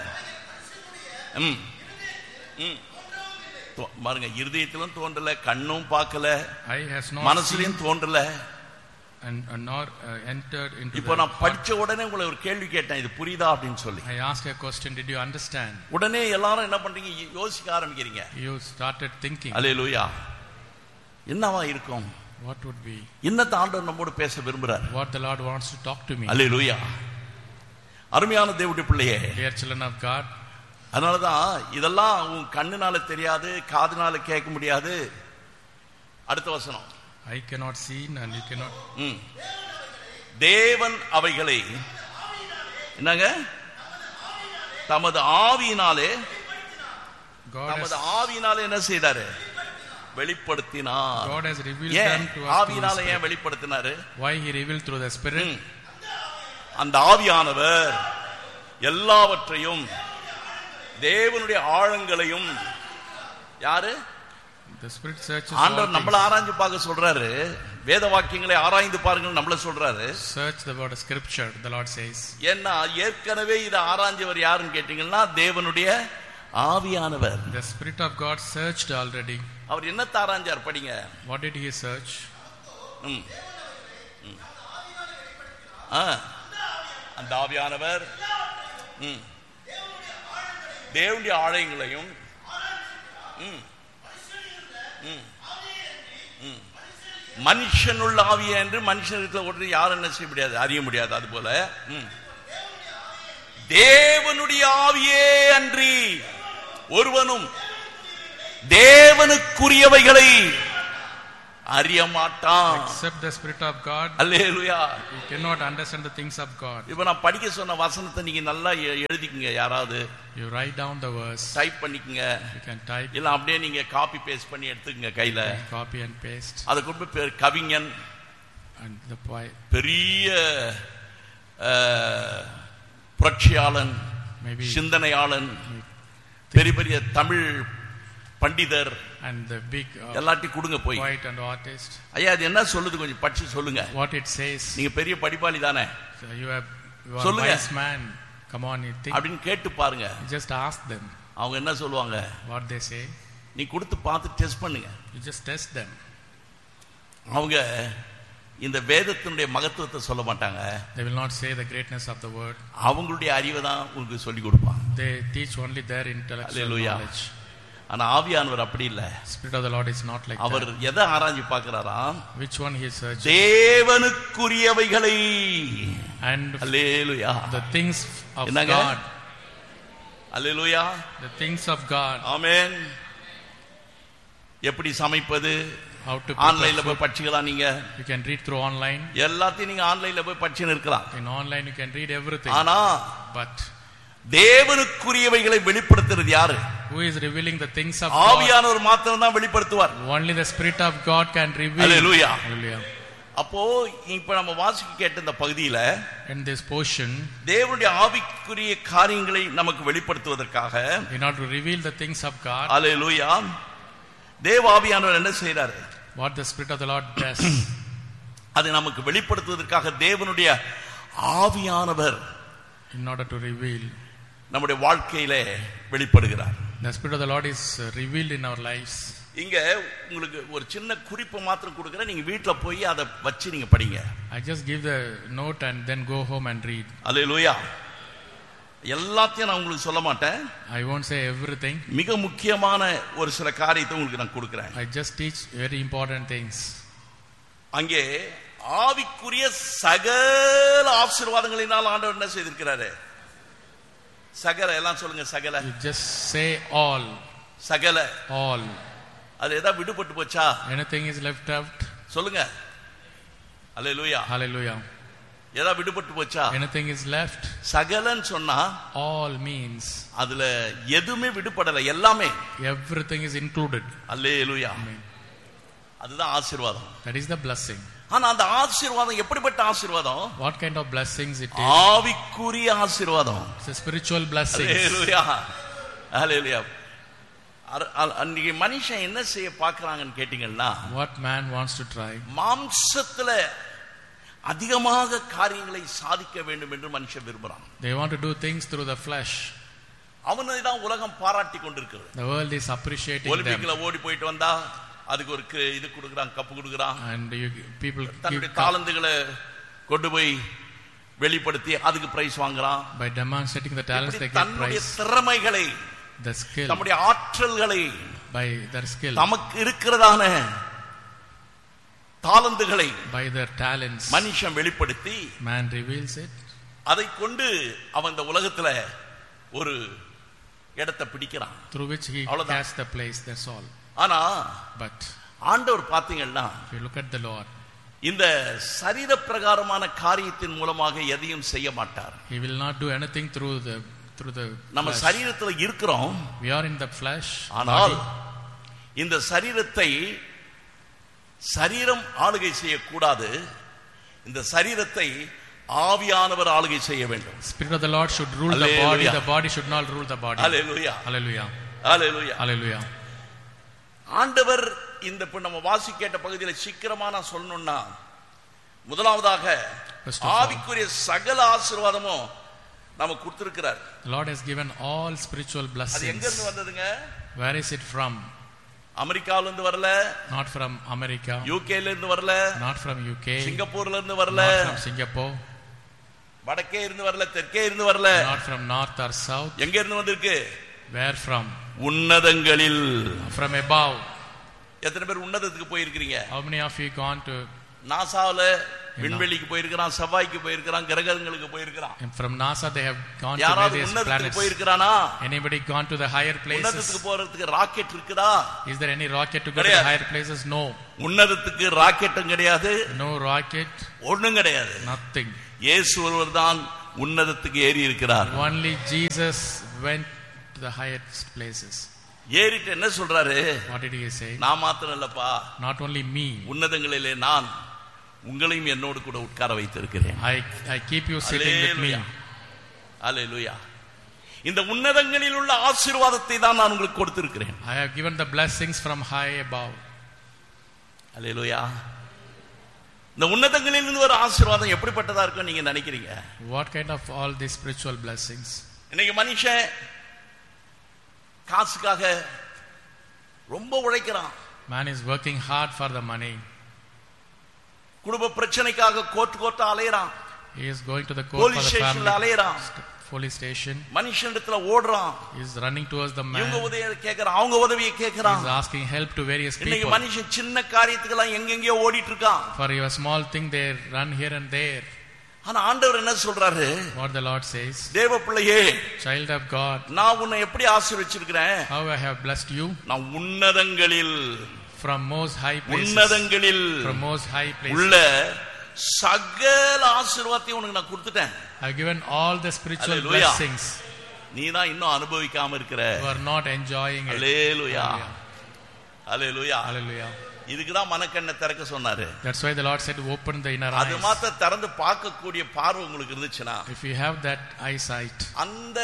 பாருங்க, இருதயத்திலும் தோன்றல, கண்ணும் பார்க்கல, Eye has not மனசுலயும் தோன்றல. and nor entered into இப்போ the நான் படிச்ச உடனே உங்களை ஒரு கேள்வி கேட்டேன், இது புரியுதா அப்படின்னு சொல்லி. I asked a question, did you understand? உடனே எல்லாரும் என்ன பண்றீங்க? யோசிக்க ஆரம்பிக்கிறீங்க. You started thinking. அல்லேலூயா. என்னவா இருக்கும்? What would be? இன்னத்த ஆண்டவர் நம்மோடு பேச விரும்புறார். What the Lord wants to talk to me. அல்லேலூயா. அருமையான தேவனுடைய பிள்ளையே, Dear children of God. அதனாலதான் இதெல்லாம் உன் கண்ணுனால தெரியாது, காதுனால கேட்க முடியாது. அடுத்த வசனம், I cannot see and you cannot. தேவன் அவைகளை என்னங்க தமது ஆவியினாலே, தமது ஆவியினாலே என்ன செய்தாரு? வெளிப்படுத்தினார். God has revealed them to us. ஆவியினால ஏன் வெளிப்படுத்தினாரு? Why he revealed through the Spirit? அந்த ஆவியானவர் எல்லாவற்றையும், தேவனுடைய ஆழங்களையும், யாரு? The Spirit searches. ஆண்டவர் நம்மள ஆராய்ந்து பார்க்க சொல்றாரு. வேத வாக்கியங்களை ஆராய்ந்து பாருங்கள் நம்மள சொல்றாரு. Search the word of scripture, the Lord says. ஏன்னா ஏற்கனவே இதை ஆராய்ஞ்சவர் யாருன்னு கேட்டீங்கன்னா, தேவனுடைய ஆவியானவர். The Spirit of God searched already. அவர் என்ன ஆராய்ஞ்சார்? படிங்க. What did he search? அந்த ஆவியானவர் தேவனுடைய ஆலயங்களையும் மனுஷனுள்ள ஆவியை என்று மனுஷனுக்கு ஒன்று யாரும் என்ன செய்ய முடியாது, அறிய முடியாது. அது போல தேவனுடைய ஆவியே அன்றி ஒருவனும் தேவனுக்குரியவைகளை அறிய மாட்டான். Except the Spirit of God. Hallelujah. You cannot understand the things of God. இப்போ நான் படிக்க சொன்ன வசனத்தை நீங்க நல்லா எழுதிக்கங்க. யாராவது You write down the verse. Type பண்ணிக்கங்க. You can type. இல்ல அப்படியே நீங்க காப்பி பேஸ்ட் பண்ணி எடுத்துக்கங்க கையில. Copy and paste. அது கொண்டு போய் கவிஞன் And the poet. பெரிய புரட்சியாளன், சிந்தனையாளன், பெரிய பெரிய தமிழ் பண்டிதர் and the big எல்லாத்தையும் கொடுங்க போய். poet and artist. ஐயா அது என்ன சொல்லுது கொஞ்சம் படிச்சு சொல்லுங்க. What it says. நீங்க பெரிய படிப்பாளி தானே, So you are a wise man. Come on, you think. அப்படின்னு கேட்டு பாருங்க. Just ask them. அவங்க என்ன சொல்லுவாங்க, what they say. நீ கொடுத்து பார்த்து டெஸ்ட் பண்ணுங்க. You just test them. அவங்க இந்த வேதத்தினுடைய மகத்துவத்தை சொல்ல மாட்டாங்க. They will not say the greatness of the word. அவங்களுடைய அறிவை தான் உங்களுக்கு சொல்லி கொடுப்பாங்க. They teach only their intellectual knowledge. ஆனா ஆவியானவர் அப்படி இல்ல. Spirit of the Lord is not like our that. எதை ஆராய்ச்சி பார்க்கிறாராம்? Which one he is searching? தேவனுக்குரியவைகளை. And hallelujah. the things of God. Hallelujah. The things of God. ஆமென். எப்படி சமைப்பது? How to ஆன்லைன்ல போய் படிச்சுக்கலாம். நீங்க you can read through online. எல்லாத்தையும் நீங்க ஆன்லைன்ல போய் படிச்சுன்னு இருக்கலாம். In online you can read everything. ஆனா but தேவனுக்குரியவைகளை வெளிப்படுத்துறது யாரு? who is revealing the things of God? ஆவியானவர் மாத்திரம் தான் வெளிப்படுத்துவார். Only the Spirit of God can reveal. Hallelujah. Hallelujah. அப்போ இப்ப நம்ம வாசிக்க கேட்ட இந்த பகுதியில in this portion தேவனுடைய ஆவிக்குரிய காரியங்களை நமக்கு வெளிப்படுத்துவதற்காக in order to reveal the things of God. Hallelujah. தேவ ஆவியானவர் என்ன செய்றாரு? What the Spirit of the Lord does. அதை நமக்கு வெளிப்படுத்துவதற்காக தேவனுடைய ஆவியானவர் in order to reveal நம்முடைய வாழ்க்கையிலே வெளிப்படுகிறார். The Spirit of the Lord is revealed in our lives. இங்க உங்களுக்கு ஒரு சின்ன குறிப்பு மாத்திரம் கொடுக்கிறேன். நீங்க வீட்ல போய் அதை வச்சு நீங்க படிங்க. I just give the note and then go home and read. அல்லேலூயா. எல்லாத்தையும் நான் உங்களுக்கு சொல்ல மாட்டேன். I won't say everything. மிக முக்கியமான ஒரு சில காரியத்தை உங்களுக்கு நான் கொடுக்கிறேன். I just teach very important things. அங்கே ஆவிக்குரிய சகல ஆசீர்வாதங்களினால் ஆண்டவர் என்ன செய்திருக்கிறாரு? சகல எல்லாம் சொல்லுங்க. சகல. You just say all. சகல. all. அது ஏதா விடுபட்டு போச்சா? Anything is left out? சொல்லுங்க. அல்லேலூயா. Hallelujah. ஏதா விடுபட்டு போச்சா? Anything is left? சகலன்னு சொன்னா all means அதுல எதுவுமே விடுபடல, எல்லாமே. everything is included. அல்லேலூயா. அதுதான் ஆசீர்வாதம். That is the blessing. ஆனா அந்த ஆசீர்வாதம் எப்படிப்பட்ட ஆசீர்வாதம்? What kind of blessings it is? ஆவிக்குரிய ஆசீர்வாதம். It's a spiritual blessing. அல்லேலூயா. அல்லேலூயா. அன்னைக்கு மனுஷன் என்ன செய்ய பார்க்கறாங்கன்னு கேட்டீங்கன்னா, what man wants to try? மாம்சத்துல அதிகமாக காரியங்களை சாதிக்க வேண்டும் என்று மனுஷன் விரும்புறான். They want to do things through the flesh. அவனை தான் உலகம் பாராட்டி கொண்டிருக்கிறது. The world is appreciating them. ஒலிம்பிக்ல ஓடி போயிட்டு வந்தா அதுக்கு ஒரு இது கொடுக்குறான், கப்பு கொடுக்குறான். And people தன்னுடைய தாளந்துகளை கொண்டு போய் வெளிப்படுத்தி அதுக்கு பிரைஸ் வாங்குறான். By demonstrating the talents they get தன்னுடைய prize. திறமைகளை, The skill. தம்முடைய ஆற்றல்களை, by their skill. நமக்கு இருக்கிறதான தாளந்துகளை, by their talents. மனுஷன் வெளிப்படுத்தி man reveals it. அதை கொண்டு அவன் இந்த உலகத்துல ஒரு இடத்தை பிடிக்கிறான். Through which he has the place. That's all. ஆனா but ஆண்டவர் பாத்தீங்கன்னா, if you look at the Lord, இந்த சரீர பிரகாரமான காரியத்தின் மூலமாக எதையும் செய்ய மாட்டார். He will not do anything through the நம்ம சரீரத்துல இருக்கிறோம். We are in the flesh. ஆனால் இந்த சரீரத்தை சரீரம் ஆளுகை செய்யக்கூடாது. இந்த சரீரத்தை ஆவியானவர் ஆளுகை செய்ய வேண்டும். Spirit of the Lord should rule the body. The body should not rule the body. Hallelujah. Hallelujah. Hallelujah. Hallelujah. ஆண்டவர் இந்த நம்ம வாசிக்கேட்ட பகுதியில் சீக்கிரமா நான் சொல்லணும்னா, முதலாவதாக ஆவிக்குரிய சகல ஆசீர்வாதமும் நமக்கு கொடுத்திருக்கிறார். The Lord has given all spiritual blessings. அது எங்க இருந்து வந்ததுங்க? Where is it from? அமெரிக்கால இருந்து வரல. Not from America. UK ல இருந்து வரல. Not from UK. சிங்கப்பூர்ல இருந்து வரல. Not from Singapore. வடக்கே இருந்து வரல, தெற்கே இருந்து வரல. Not from north or south. எங்க இருந்து வந்திருக்கு? Where from? உன்னதங்களில். From above. எத்தனை பேர் உன்னதத்துக்கு போயிருக்கீங்க? How many of you gone to நாசாவுல விண்வெளிக்கு போயிருக்கிறான், செவ்வாய்க்கு போயிருக்கிறான், கிரகங்களுக்கு போயிருக்கிறான். From NASA they have gone to யாராவது various உன்னதத்துக்கு planets. போயிருக்கிறானா? Anybody gone to the higher places? உன்னதத்துக்கு போறதுக்கு ராக்கெட் இருக்குதா? Is there any rocket to go to the higher places? No. உன்னதத்துக்கு ராக்கெட்டும் கிடையாது, No rocket, ஒண்ணும் கிடையாது. nothing. இயேசு ஒருவர் தான் உன்னதத்துக்கு ஏறி இருக்கிறார். Only Jesus went to the highest places. ஏறிட்டு என்ன சொல்றாரு? What did he say? நான் மாத்திரம் இல்லப்பா, Not only me. உன்னதங்களிலே நான் உங்களையும் என்னோடு கூட உட்கார வைத்திருக்கிறேன். I keep you sitting with me. அல்லேலூயா. இந்த உன்னதங்களில் உள்ள ஆசீர்வாதத்தை தான் நான் உங்களுக்கு கொடுத்திருக்கிறேன். I have given the blessings from high above. அல்லேலூயா. இந்த உன்னதங்களில் இருந்து ஒரு ஆசீர்வாதம் எப்படிப்பட்டதா இருக்கும் நீங்க நினைக்கிறீங்க? What kind of all these spiritual blessings? இன்னைக்கு மனுஷன் காசுக்காக ரொம்ப உழைக்கிறான். Man is working hard for the money. குடும்ப பிரச்சனைக்காக கோர்ட்டா அலையறான். He is going to the court for the family. அலையறான். Police station. மனுஷனிடத்துல ஓடுறான். He is running towards the man. இவங்க உதவியை கேக்குறான், அவங்க உதவியை கேக்குறான். He is asking help to various people. இன்னைக்கு மனுஷன் சின்ன காரியத்துக்கெல்லாம் எங்கெங்கயோ ஓடிட்டு இருக்கான். For a small thing they run here and there. ஆனா ஆண்டவர் என்ன சொல்றாரு? What the Lord says, தேவ பிள்ளையே, child of God, நான் உன்னை எப்படி ஆசீர்வதிச்சிருக்கிறேன்? how I have blessed you. நான் உன்னதங்களில், from most high places, உன்னதங்களில் from most high places உள்ள சகல ஆசீர்வாதத்தையும் உனக்கு நான் கொடுத்துட்டேன். I have given all the spiritual Hallelujah. blessings. நீ தான் இன்னும் அனுபவிக்காம இருக்கிற. You are not enjoying it. Hallelujah. Hallelujah. Hallelujah. இதுக்கு தான் மனக்கண்ணை திறக்க சொன்னாரு. That's why the Lord said open the inner அது eyes. மாத்த திறந்து பார்க்கக்கூடிய பார்வை உங்களுக்கு இருந்துச்சுனா, If you have that eyesight, அந்த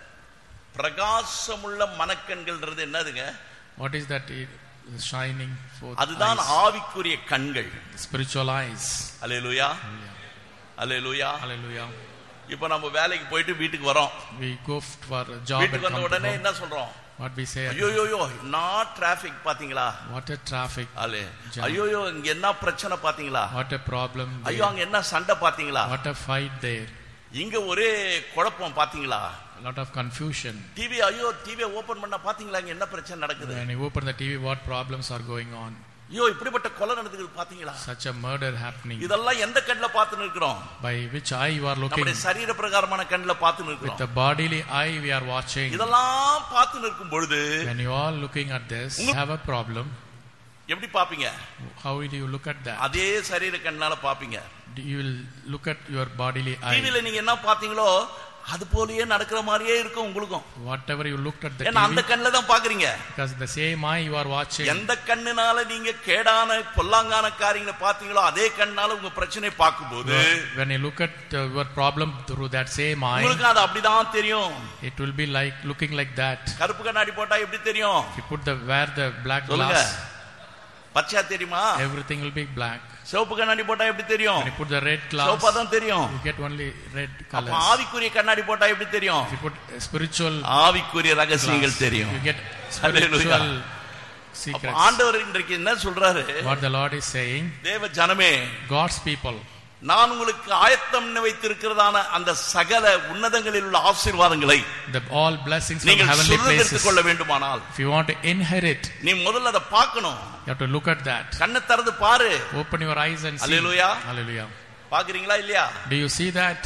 பிரகாசமுள்ள மனக்கண்கள்ன்றது என்னதுங்க? what is that shining forth? அதுதான் eyes. ஆவிக்குரிய கண்கள். Spiritual eyes. அல்லேலூயா. அல்லேலூயா. Hallelujah. இப்போ நம்ம வேலைக்கு போயிட்டு வீட்டுக்கு வரோம். We go for a job and வீட்டுக்கு come வந்த to உடனே home. என்ன சொல்றோம்? What we say? ஐயோயோ நான் டிராபிக் பாத்தீங்களா? What a traffic. அல்லே. ஐயோயோ இங்க என்ன பிரச்சனை பாத்தீங்களா? What a problem. ஐயோ அங்க என்ன சண்டை பாத்தீங்களா? What a fight there. இங்க ஒரே குழப்பம் பாத்தீங்களா? A lot of confusion. TV ஐயோ டிவி ஓபன் பண்ணா பாத்தீங்களா இங்க என்ன பிரச்சனை நடக்குது? When you open the TV, what problems are going on? ஐயோ இப்படிப்பட்ட கொலை நடக்குது பாத்தீங்களா? Such a murder happening. இதெல்லாம் எந்த கண்ணுல பார்த்து நிக்கிறோம்? By which eye you are looking? நம்முடைய சரீர பிரகாரமான கண்ணுல பார்த்து With நிக்கிறோம். the bodily eye we are watching. இதெல்லாம் பார்த்து நிற்கும் பொழுது When you are looking at this, you have a problem. எப்படி பாப்பீங்க? How will you look at that? அதே சரீர கண்ணால பாப்பீங்க. You will look at your bodily eye. டிவில நீங்க என்ன பாத்தீங்களோ அது போலயே நடக்கிற மாதிரியே இருக்கும் உங்களுக்கும். Whatever you looked at the ஏன்னா அந்த TV, கண்ணுல தான் பாக்குறீங்க. because the same eye you are watching. எந்த கண்ணுனால நீங்க கேடான பொல்லாங்கான காரியங்களை பாத்தீங்களோ அதே கண்ணால உங்க பிரச்சனையை பார்க்கும்போது When you look at your problem through that same eye, உங்களுக்கு அது அப்படிதான் தெரியும். it will be like looking like that. கருப்பு கண்ணாடி போட்டா எப்படி தெரியும்? If you put wear the black சொல்லுங்க. glass, பச்சையா தெரியுமா? everything will be black. சிவப்பு கண்ணாடி போட்டா எப்படி தெரியும்? When you put the red glass, சிவப்பா தான் தெரியும். you get only red அப்ப colors. ஆவிக்குரிய கண்ணாடி போட்டா எப்படி தெரியும்? If you put spiritual ஆவிக்குரிய ரகசியங்கள் glass, தெரியும். you get spiritual secrets. ஆண்டவர் இன்றைக்கு என்ன சொல்றாரு? What the Lord is saying, தேவ ஜனமே, God's people, நான் உங்களுக்கு ஆயத்தம் வைத்திருக்கிறதான அந்த சகல உன்னதங்களில் உள்ள ஆசீர்வாதங்களை the all blessings from நீங்கள் heavenly places, சுதந்தரித்துக் கொள்ள வேண்டுமானால் if you want to inherit, நீ முதல்ல அதை பார்க்கணும். you have to look at that. கண்ணை திறந்து பாரு. Open your eyes and see. Hallelujah. Hallelujah. பாக்குறீங்களா இல்லையா? Do you see that?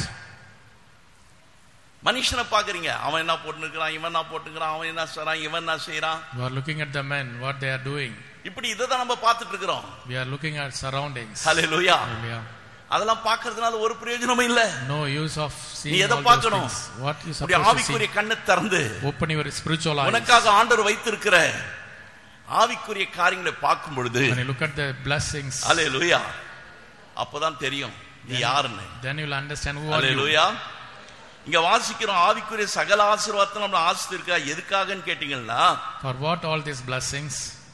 மனுஷனை பாக்குறீங்க, அவன் என்ன போட்டுக்கிறான், இவன் என்ன போட்டுக்கிறான், அவன் என்ன செய்றான், இவன் என்ன செய்றான். You are looking at the men, what they are doing. இப்படி இதை தான் நம்ம பார்த்துட்டு இருக்கிறோம். We are looking at surroundings. Hallelujah. Hallelujah. அதெல்லாம் பார்க்கிறதுனால ஒரு பிரயோஜனமும் இல்ல. No use of நீ seeing எதை all those பார்க்கணும்? things. What you உடைய supposed to ஆவிக்குரிய see? கண்ணை திறந்து Open your spiritual eyes. உனக்காக ஆண்டவர் வைத்திருக்கிற ஆவிக்குரிய காரியங்களை பார்க்கும் பொழுது When you look at the blessings, ஹல்லேலூயா, அப்பதான் தெரியும் நீ யாருன்னு. then you will understand who are you. ஹல்லேலூயா. இங்க வாசிக்கிறோம், ஆவிக்குரிய சகல ஆசீர்வாதத்தை நம்ம ஆசிர்வதிக்கா எதுக்காகன்னு கேட்டீங்கன்னா, For what all these blessings?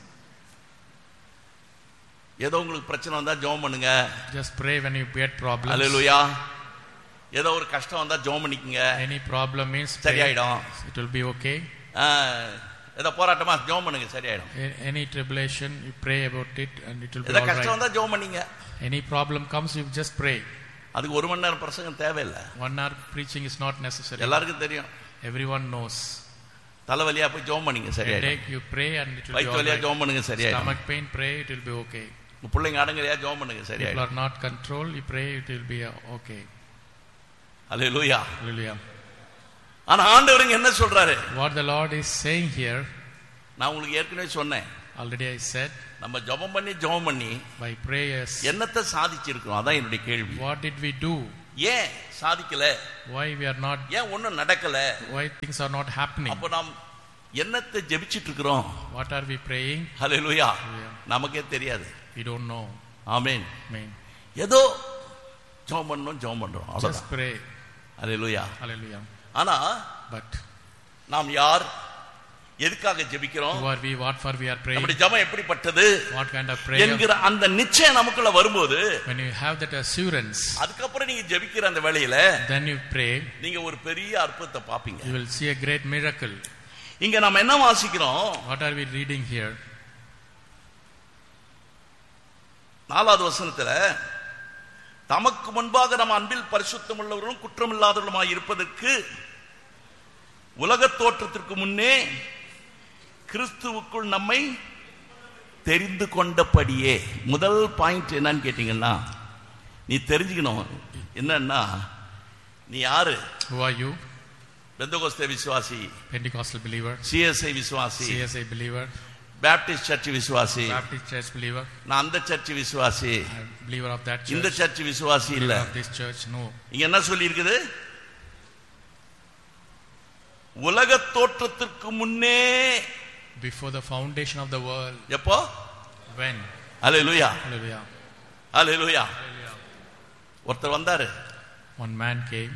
ஏதோ உங்களுக்கு பிரச்சனை வந்தா ஜெபம் பண்ணுங்க. Just pray when you get problems. ஹல்லேலூயா. ஏதோ ஒரு கஷ்டம் வந்தா ஜெபம் பண்ணிக்கங்க. Any problem means pray. சரியாயிடும். It will be okay. ஏதோ போராட்டமா ஜெபம் பண்ணுங்க, சரியாயிடும். Any tribulation, you pray about it and it will be ஏதோ all கஷ்டம் right. வந்தா ஜெபம் பண்ணீங்க. Any problem comes, you just pray. அதுக்கு 1 மணி நேரம் பிரசங்கம் தேவையில்லை. 1 hour preaching is not necessary. எல்லாருக்கும் தெரியும். Everyone knows. தலைவலியா போய் ஜெபம் பண்ணுங்க சரியாயிடும். Headache, you pray and it will be வயிற்று வலியா alright. ஜெபம் பண்ணுங்க சரியாயிடும். Stomach pain, pray, it will be okay. உங்க பிள்ளைங்க அடங்கலையா ஜெபம் பண்ணுங்க People சரியாயிடும். are not controlled, you pray, it will be okay. Hallelujah. Hallelujah. ஆனா ஆண்டவர் இங்க என்ன சொல்றாரு? What the Lord is saying here, நான் உங்களுக்கு ஏற்கனவே சொன்னேன், already I said, நம்ம ஜெபம் பண்ணி by prayers, என்னத்தை சாதிச்சிருக்கோம்? அதான் என்னுடைய கேள்வி. what did we do? ஏன் சாதிக்கல? Why we are not, ஏன் ஒண்ணும் நடக்கல? why things are not happening? அப்ப நாம் என்னத்தை ஜெபிச்சிட்டு இருக்கிறோம்? What are we praying? Hallelujah. Hallelujah. நமக்கே தெரியாது. We don't know. Amen. Amen. ஏதோ ஜெபம் பண்றோம் Just அவ்வளவுதான். pray. ஹல்லேலூயா. Hallelujah. ஆனா But நாம் யார், எதுக்காக ஜெபிக்கிறோம், who are we, what for we are praying, நம்முடைய ஜெபம் எப்படிப்பட்டது what kind of prayer, என்கிற அந்த நிச்சயம் நமக்குள்ள வரும்போது, when you have that assurance, அதுக்கப்புறம் நீங்க ஜெபிக்கிற அந்த வேளையில then you pray, நீங்க ஒரு பெரிய அற்புதத்தை பாப்பீங்க. you will see a great miracle. இங்க நம்ம என்ன வாசிக்கிறோம்? What are we reading here? 4வது வசனத்துல, தமக்கு முன்பாக நம்ம அன்பில் பரிசுத்தம் உள்ளவர்களும் குற்றமில்லாதவர்களுமாய் இருப்பதற்கு உலக தோற்றத்திற்கு முன்னே கிறிஸ்துவுக்குள் நம்மை தெரிந்து கொண்டபடியே. முதல் பாயிண்ட் என்னன்னு கேட்டீங்கன்னா, நீ தெரிஞ்சுக்கணும் என்னன்னா, நீ யாரு? Who are you? பெந்தகோஸ்தே விசுவாசி, Pentecostal believer, சிஎஸ்ஐ விசுவாசி, CSI believer, பேப்டிஸ்ட் சர்ச் விசுவாசி, Baptist church believer, நான் அந்த சர்ச் விசுவாசி, I'm a believer of that இந்த church, சர்ச் விசுவாசி இல்ல. believer of this church. No. இங்க என்ன சொல்லி இருக்குது? உலக தோற்றத்திற்கு முன்னே. Before the foundation of the world. எப்போ? When? Hallelujah. Hallelujah. Hallelujah. Hallelujah. ஒருத்தர் வந்தாரு, One man came.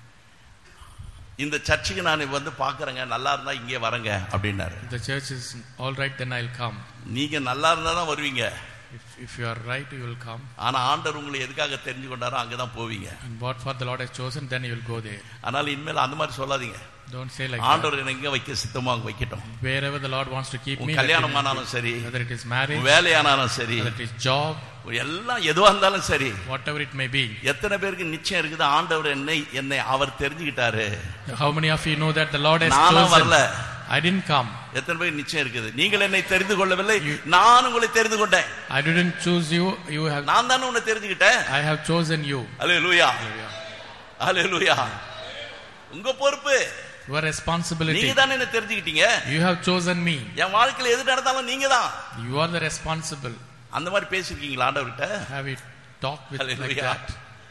இந்த சர்ச்சுக்கு நான் வந்து பாக்குறேங்க, நல்லா இருந்தா இங்கே வரங்க அப்படின்னாரு. The church is all right, then I'll come. நீங்க நல்லா இருந்தா தான் வருவீங்க. If you are right, you will come. ஆனா ஆண்டவர் உங்களை எதுக்காக தெரிஞ்சு கொண்டாரோ அங்கதான் போவீங்க. And what for the Lord has chosen, then you will go there. அதனால இனிமேல் அந்த மாதிரி சொல்லாதீங்க. Don't say like ஆண்டவர் that. என்ன எங்க வைக்க சித்தமா அங்க வைக்கட்டும். Wherever the Lord wants to keep me, கல்யாணம் ஆனாலும் சரி, whether it is marriage, வேலையானாலும் சரி, whether it is job, எல்லாம் எதுவா இருந்தாலும் சரி, whatever it may be. எத்தனை பேருக்கு நிச்சயம் இருக்குது ஆண்டவர் என்னை அவர் தெரிஞ்சுக்கிட்டாரு? How many of you know that the Lord has நானும் chosen? வரல. I didn't come. எத்தனை பேருக்கு நிச்சயம் இருக்குது? நீங்கள் என்னை தெரிந்து கொள்ளவில்லை, நான் உங்களை தெரிந்து கொண்டேன். I didn't choose you. You have. நான் தானே உன்னை தெரிஞ்சுக்கிட்டேன். I have chosen you. Hallelujah. Hallelujah. அல்லேலூயா. உங்க பொறுப்பு. Your responsibility. நீங்க தானே என்ன தெரிஞ்சுக்கிட்டீங்க. You have chosen me. என் வாழ்க்கையில எது நடந்தாலும் நீங்க தான். You are the responsible. அந்த மாதிரி பேசிருக்கீங்களா ஆண்டவர்கிட்ட? Have you talked with like Hallelujah. that?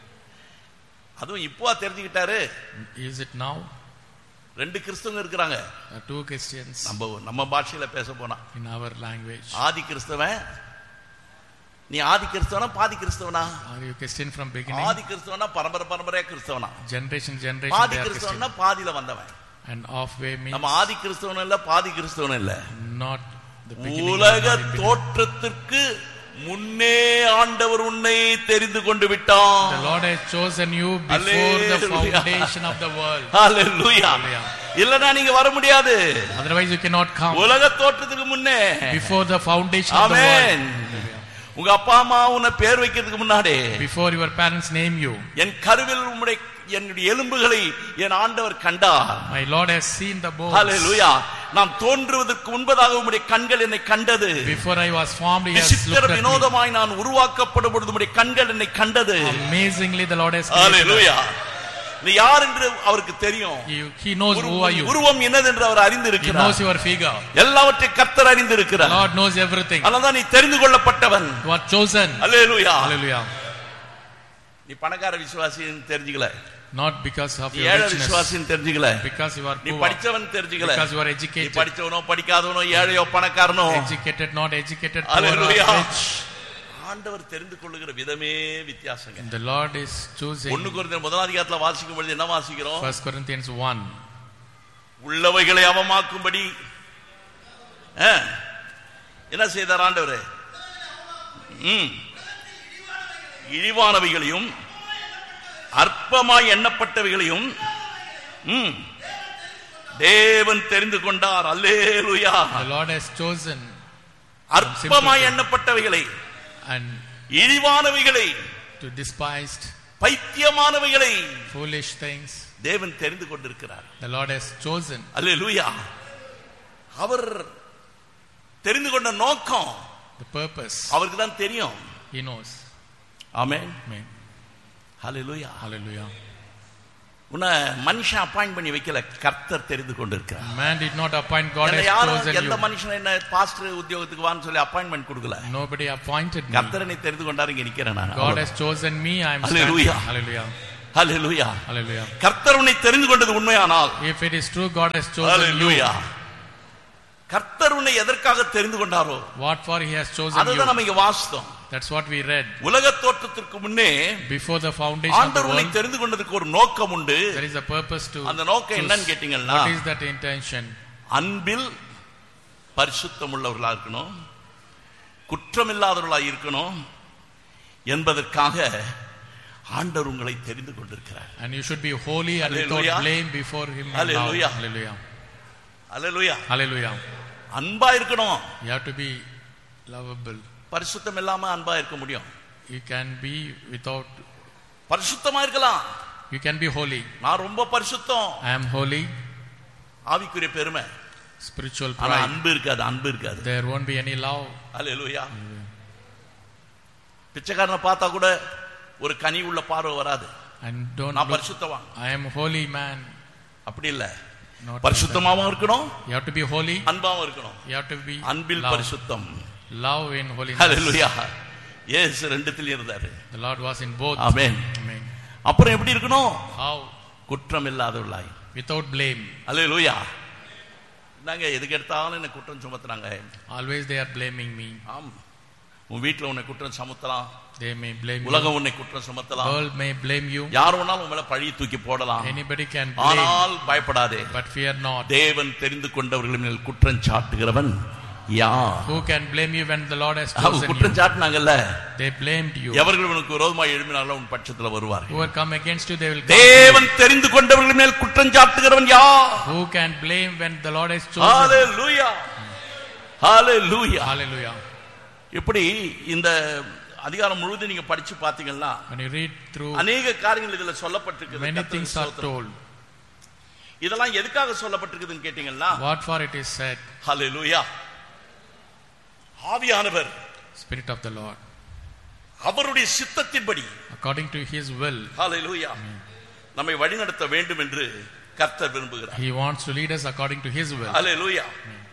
அதுவும் இப்போ தெரிஞ்சுக்கிட்டாரு. Is it now? 2 கிறிஸ்தவங்க இருக்கிறாங்க. Two Christians. நம்ம பாஷையில பேச போனா in our language. ஆதி கிறிஸ்தவன். நீ ஆதி கிறிஸ்தவனா பாதி கிறிஸ்தவனா? Are you Christian from beginning? ஆதி கிறிஸ்தவனா பரம்பரையா கிறிஸ்தவனா? Generation பாதி they are கிறிஸ்தவனா Christian. பாதியில வந்தவன். And halfway means நம்ம ஆதி கிறிஸ்தவன் இல்ல, பாதி கிறிஸ்தவன் இல்ல. not the beginning. உலக தோற்றத்திற்கு முன்னே ஆண்டவர் உன்னை தெரிந்து கொண்டு விட்டார். The Lord has chosen you before the foundation of the world. Hallelujah. இல்லனா நீங்க வர முடியாது. Otherwise you cannot come. உலக தோற்றத்துக்கு முன்னே. Before the foundation of the world. உங்க அப்பா அம்மா உன்னை பேர் வைக்கிறதுக்கு முன்னாடி, before your parents name you, என் கருவில் என்னுடைய எலும்புகளை என் ஆண்டவர் கண்டார். My Lord has seen the bones. Hallelujah. நாம் தோன்றுவதற்கு முன்பதாக உம்முடைய கண்கள் என்னை கண்டது. Before I was formed, He has விசித்திர looked at me. வினோதமாய் நான் உருவாக்கப்படும் பொழுது உம்முடைய கண்கள் என்னை கண்டது. Amazingly the Lord has created us. Hallelujah. நீ யார் என்று அவருக்கு தெரியும். He knows who are you. உருவம் என்னது என்று அவர் He அறிந்திருக்கிறார். knows your figure. எல்லாவற்றையும் கர்த்தர் அறிந்திருக்கிறார். The Lord knows everything. அதனால்தான் நீ தெரிந்து கொள்ளப்பட்டவன். You are chosen. Hallelujah. Hallelujah. நீ பணக்கார விசுவாசின்னு தெரிஞ்சுக்கல. Not because of your ஏழை richness. விசுவாசின்னு தெரிஞ்சுக்கல. Because you are நீ poor. படிச்சவன் தெரிஞ்சுக்கல. Because you are நீ educated. படிச்சவனோ படிக்காதவனோ ஏழையோ பணக்காரனோ, Educated, not educated, poor or Hallelujah. rich. ஆண்டவர் தெரிந்து கொள்ளுகிற விதமே வித்தியாசங்க. The Lord is choosing. 1 கொரிந்தியர் 1 அதிகாரத்துல வாசிக்கும் பொழுது என்ன வாசிக்கிறோம்? 1 Corinthians 1. உள்ளவைகளை அவமாக்கும்படி என்ன செய்தார் ஆண்டவர்? இழிவானவைகளையும் அற்பமாய் எண்ணப்பட்டவைகளையும் தேவன் தெரிந்து கொண்டார். அல்லேலூயா. The Lord has chosen அற்பமாய் எண்ணப்பட்டவைகளை and இழிவானவைகளை, to despised, பைத்தியமானவைகளை foolish things. தேவன் தெரிந்து கொண்டிருக்கிறார். The Lord has chosen. அல்லேலூயா. அவர் தெரிந்து கொண்ட நோக்கம், the purpose, அவருக்கு தான் தெரியும். he knows. Amen. Amen. Hallelujah. Hallelujah. உன்னை மனுஷன் அப்பாயிண்ட் பண்ணி வைக்கல, கர்த்தர் தெரிந்து கொண்டிருக்கிறார். Man did not appoint, God has யாரும் chosen எந்த you. மனுஷன் என்ன பாஸ்டர் உத்தியோகத்துக்கு வான்னு சொல்லி அப்பாயின்ட்மென்ட் கொடுக்கல. Nobody appointed me. கர்த்தர் என்னை தெரிந்து கொண்டார், இங்க நிக்கிறேன் நான். God has chosen me, I am standing. Hallelujah. Hallelujah. Hallelujah. Hallelujah. கர்த்தர் உன்னை தெரிந்து கொண்டது உண்மையானால், If it is true, God has chosen you. ஹல்லேலூயா. கர்த்தர் உன்னை எதற்காக தெரிந்து கொண்டாரோ What for he has chosen அதுதான் you. நம்ம இங்க வாசித்தோம். That's what we read. உலக தோற்றத்திற்கு முன்னே Before the foundation of the ஆண்டவர் உன்னை world, தெரிந்து கொண்டதுக்கு ஒரு நோக்கம் உண்டு. there is a purpose to அந்த நோக்கம் choose. என்னன்னு கேட்டீங்கன்னா, What is that intention? அன்பில் பரிசுத்தம் உள்ளவர்களா இருக்கணும், குற்றமில்லாதவர்களா இருக்கணும் என்பதற்காக ஆண்டவர் உங்களை தெரிந்து கொண்டிருக்கிறார். And you should be holy and without Hallelujah. blame before him. in Hallelujah. love. Hallelujah. Hallelujah. Hallelujah. அன்பா இருக்கணும். You have to be lovable. பரிசுத்தம் இல்லாம அன்பா இருக்க முடியும்? You can be without, பரிசுத்தமா இருக்கலாம். you can be holy. நான் ரொம்ப பரிசுத்தம், I am holy. ஆவிக்குரிய பெருமை. Spiritual ஆனா pride. அன்பு இருக்காது, அன்பு இருக்காது. There won't be any love. ஹல்லேலூயா. பிச்சைக்காரனை பார்த்தா கூட ஒரு கனி உள்ள பார்வை வராது. And don't நான் look, பரிசுத்தவான், I am holy man. அப்படி இல்ல. Not பரிசுத்தமாவும் இருக்கணும், you have to be holy. அன்பாவும் இருக்கணும். You have to be Anbil love. பரிசுத்தம். Love in holiness. ஹல்லேலூயா. இயேசு ரெண்டுத்திலும் இருந்தாரு. The Lord was in both. Amen. Amen. அப்புறம் எப்படி இருக்கணும்? How? குற்றம் இல்லாதவர்களாய். Without blame. ஹல்லேலூயா. நாங்க எதுக்கு எடுத்தாலும் என்ன குற்றம் சுமத்துறாங்க. Always they are blaming me. ஆம், உன் வீட்டுல உன்னை குற்றம் சுமத்தலாம், They may blame you. உலகம் உன்னை குற்றம் சுமத்தலாம், World may blame you. யார் வேணாலும் உன் மேல பழியை தூக்கி போடலாம். Anybody can blame. ஆனால் பயப்படாதே, But fear not. தேவன் தெரிந்து கொண்டவர்கள் மேல் குற்றம் சாட்டுகிறவன் யார்? Who can blame you when the Lord has chosen குற்றம் you? சாட்டினாங்கல்ல, They blamed you. எவர்கள் உனக்கு விரோதமாக எழுப்பினாலும் உன் பட்சத்துல வருவார்கள். Who will come against you, they will come. தேவன் தெரிந்து கொண்டவர்கள் மேல் குற்றம் சாட்டுகிறவன் யார்? Who can blame when the Lord has chosen? Hallelujah. Hallelujah. Hallelujah. இப்படி இந்த அதிகாரம் முழுவதும் நீங்க படிச்சு பாத்தீங்கன்னா When you read through, அநேக காரியங்கள் இதுல சொல்லப்பட்டிருக்கு. many things are told. இதெல்லாம் எதுக்காக சொல்லப்பட்டிருக்குதுன்னு கேட்டீங்கன்னா, What for it is said? ஹல்லேலூயா. ஆவியானவர் Spirit of the Lord. அவருடைய சித்தத்தின்படி, According to his will, ஹல்லேலூயா, நம்மை வழிநடத்த வேண்டும் என்று கர்த்தர் விரும்புகிறார். he wants to lead us according to his will. ஹல்லேலூயா.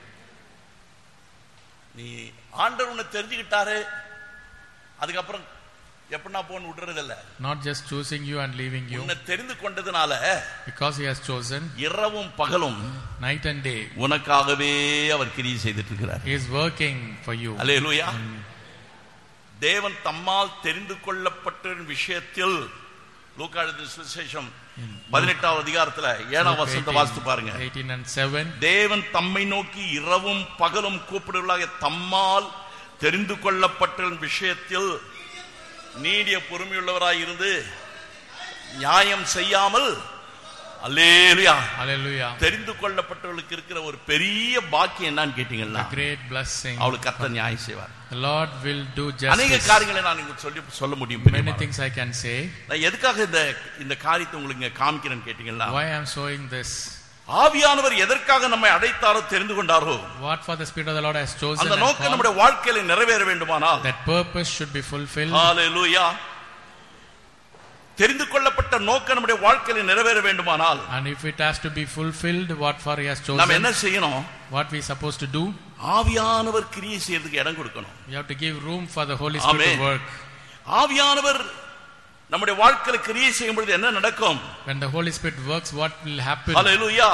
நீ ஆண்டவர் உன்னை தெரிஞ்சுக்கிட்டாரு, அதுக்கப்புறம் எப்படின்னா போன்னு விடுறது இல்ல. Not just choosing you and leaving you. உன்னை தெரிந்து கொண்டதுனால Because he has chosen, இரவும் பகலும் night and day, உனக்காகவே அவர் கிரியை செய்துட்டு இருக்கிறார். he is working for you. ஹல்லேலூயா. தேவன் தம்மால் தெரிந்து கொள்ளப்பட்ட விஷயத்தில் லூக்கா எழுதின சுவிசேஷம் 18வது அதிகாரத்துல 7ஆம் வசனத்தை வாசித்து பாருங்க. 18 and 7. தேவன் தம்மை நோக்கி இரவும் பகலும் கூப்பிடுவதாக தம்மால் தெரிந்து கொள்ளப்பட்ட விஷயத்தில் நீடிய பொறுமையுள்ளவராய் இருந்து நியாயம் செய்யாமல், அல்லேலூயா, Hallelujah. தெரிந்து கொள்ளப்பட்டவர்களுக்கு இருக்கிற ஒரு பெரிய பாக்கியம் என்னன்னு கேட்டீங்கன்னா, A great blessing. அவளுக்கு கர்த்தர் நியாயம் செய்வார். The Lord will do அநேக justice. காரியங்களை நான் உங்களுக்கு சொல்ல முடியும். Many things I can say. நான் எதுக்காக இந்த காரியத்தை உங்களுக்கு காமிக்கிறேன்னு கேட்டீங்கன்னா, Why I am showing this? ஆவியானவர் எதற்காக நம்மை அழைத்தாரோ தெரிந்து கொண்டாரோ, What for the Spirit of the Lord has chosen அந்த and நோக்கம் called, நம்முடைய வாழ்க்கையில நிறைவேற வேண்டுமானால், that purpose should be fulfilled. ஹல்லேலூயா, தெரிந்து கொள்ளப்பட்ட நோக்கம் நம்முடைய வாழ்க்கையில நிறைவேற வேண்டுமானால், And if it has to be fulfilled, what for he has நாம் என்ன chosen, செய்யணும்? what we supposed to do, ஆவியானவர் கிரியை செய்யறதுக்கு இடம் கொடுக்கணும். we have to give room for the Holy Spirit Amen. to work. ஆவியானவர் நம்முடைய வாழ்க்கையில கிரியை செய்யும் பொழுது என்ன நடக்கும்? When the Holy Spirit works, what will happen? ஹல்லேலூயா.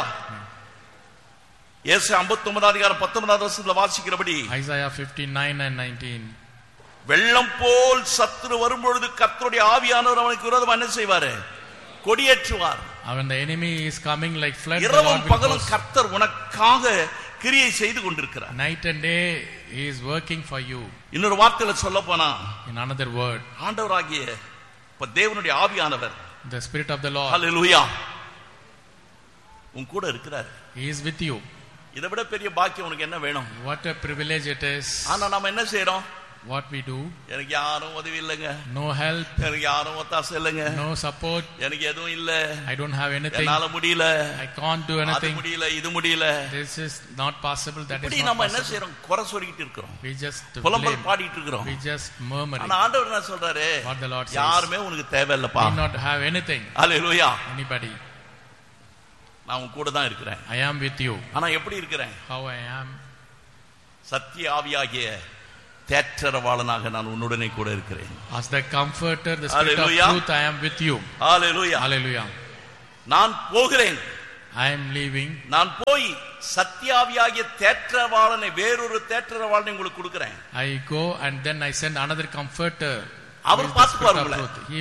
ஏசாயா 59 அதிகாரம் 19வது வசனத்துல வாசிக்கிறபடி, Isaiah 59 and 19. வெள்ளம் போல் சத்துரு வரும்பொழுது கர்த்தருடைய ஆவியானவர் அவனுக்கு விரோதமா என்ன செய்வாரு? கொடியேற்றுவார். When the enemy is coming like flood, the இரவும் Lord will பகலும் post. கர்த்தர் உனக்காக கிரியை செய்து கொண்டிருக்கிறார். Night and day he is working for you. இன்னொரு வார்த்தையில சொல்ல போனா, In another word, ஆண்டவராகிய இப்ப தேவனுடைய ஆவியானவர், the Spirit of the Lord, ஹல்லேலூயா, உன் கூட இருக்கிறார். he is with you. இதை விட பெரிய பாக்கியம் உனக்கு என்ன வேணும்? What a privilege it is. ஆனா நாம என்ன செய்யறோம்? what we do. எனக்கு யாரும் உதவி இல்லைங்க, No help, எனக்கு யாரும் ஒத்தாசை இல்லைங்க, no support, எனக்கு எதுவும் இல்ல, I don't have anything, என்னால முடியல, I can't do அது anything, முடியல, இது முடியல. this is not possible, that இப்படி is not நம்ம என்ன possible. செய்றோம்? குறை சொல்லிட்டு இருக்கிறோம், We just புலம்பல் blame, பாடிட்டு இருக்கிறோம். we just murmuring. ஆனா ஆண்டவர் என்ன சொல்றாரு? What the Lord says, யாருமே உனக்கு தேவையில்லப்பா. I not have anything, hallelujah. anybody, நான் உன் கூட தான் இருக்கிறேன். I am with you. ஆனா எப்படி இருக்கிறேன்? How I am? சத்திய ஆவியாகிய தேற்றரவாளனாக நான் உன்னுடனே கூட இருக்கிறேன். As the comforter, the spirit of Hallelujah. truth, I am with you. Hallelujah. Hallelujah. நான் போகிறேன், I am leaving. நான் போய் சத்தியாவியாகிய தேற்றரவாளனை, வேறொரு தேற்றரவாளனை உங்களுக்கு கொடுக்கிறேன். I go and then I send another comforter. அவர் பார்த்துக்குவார் உங்களை. He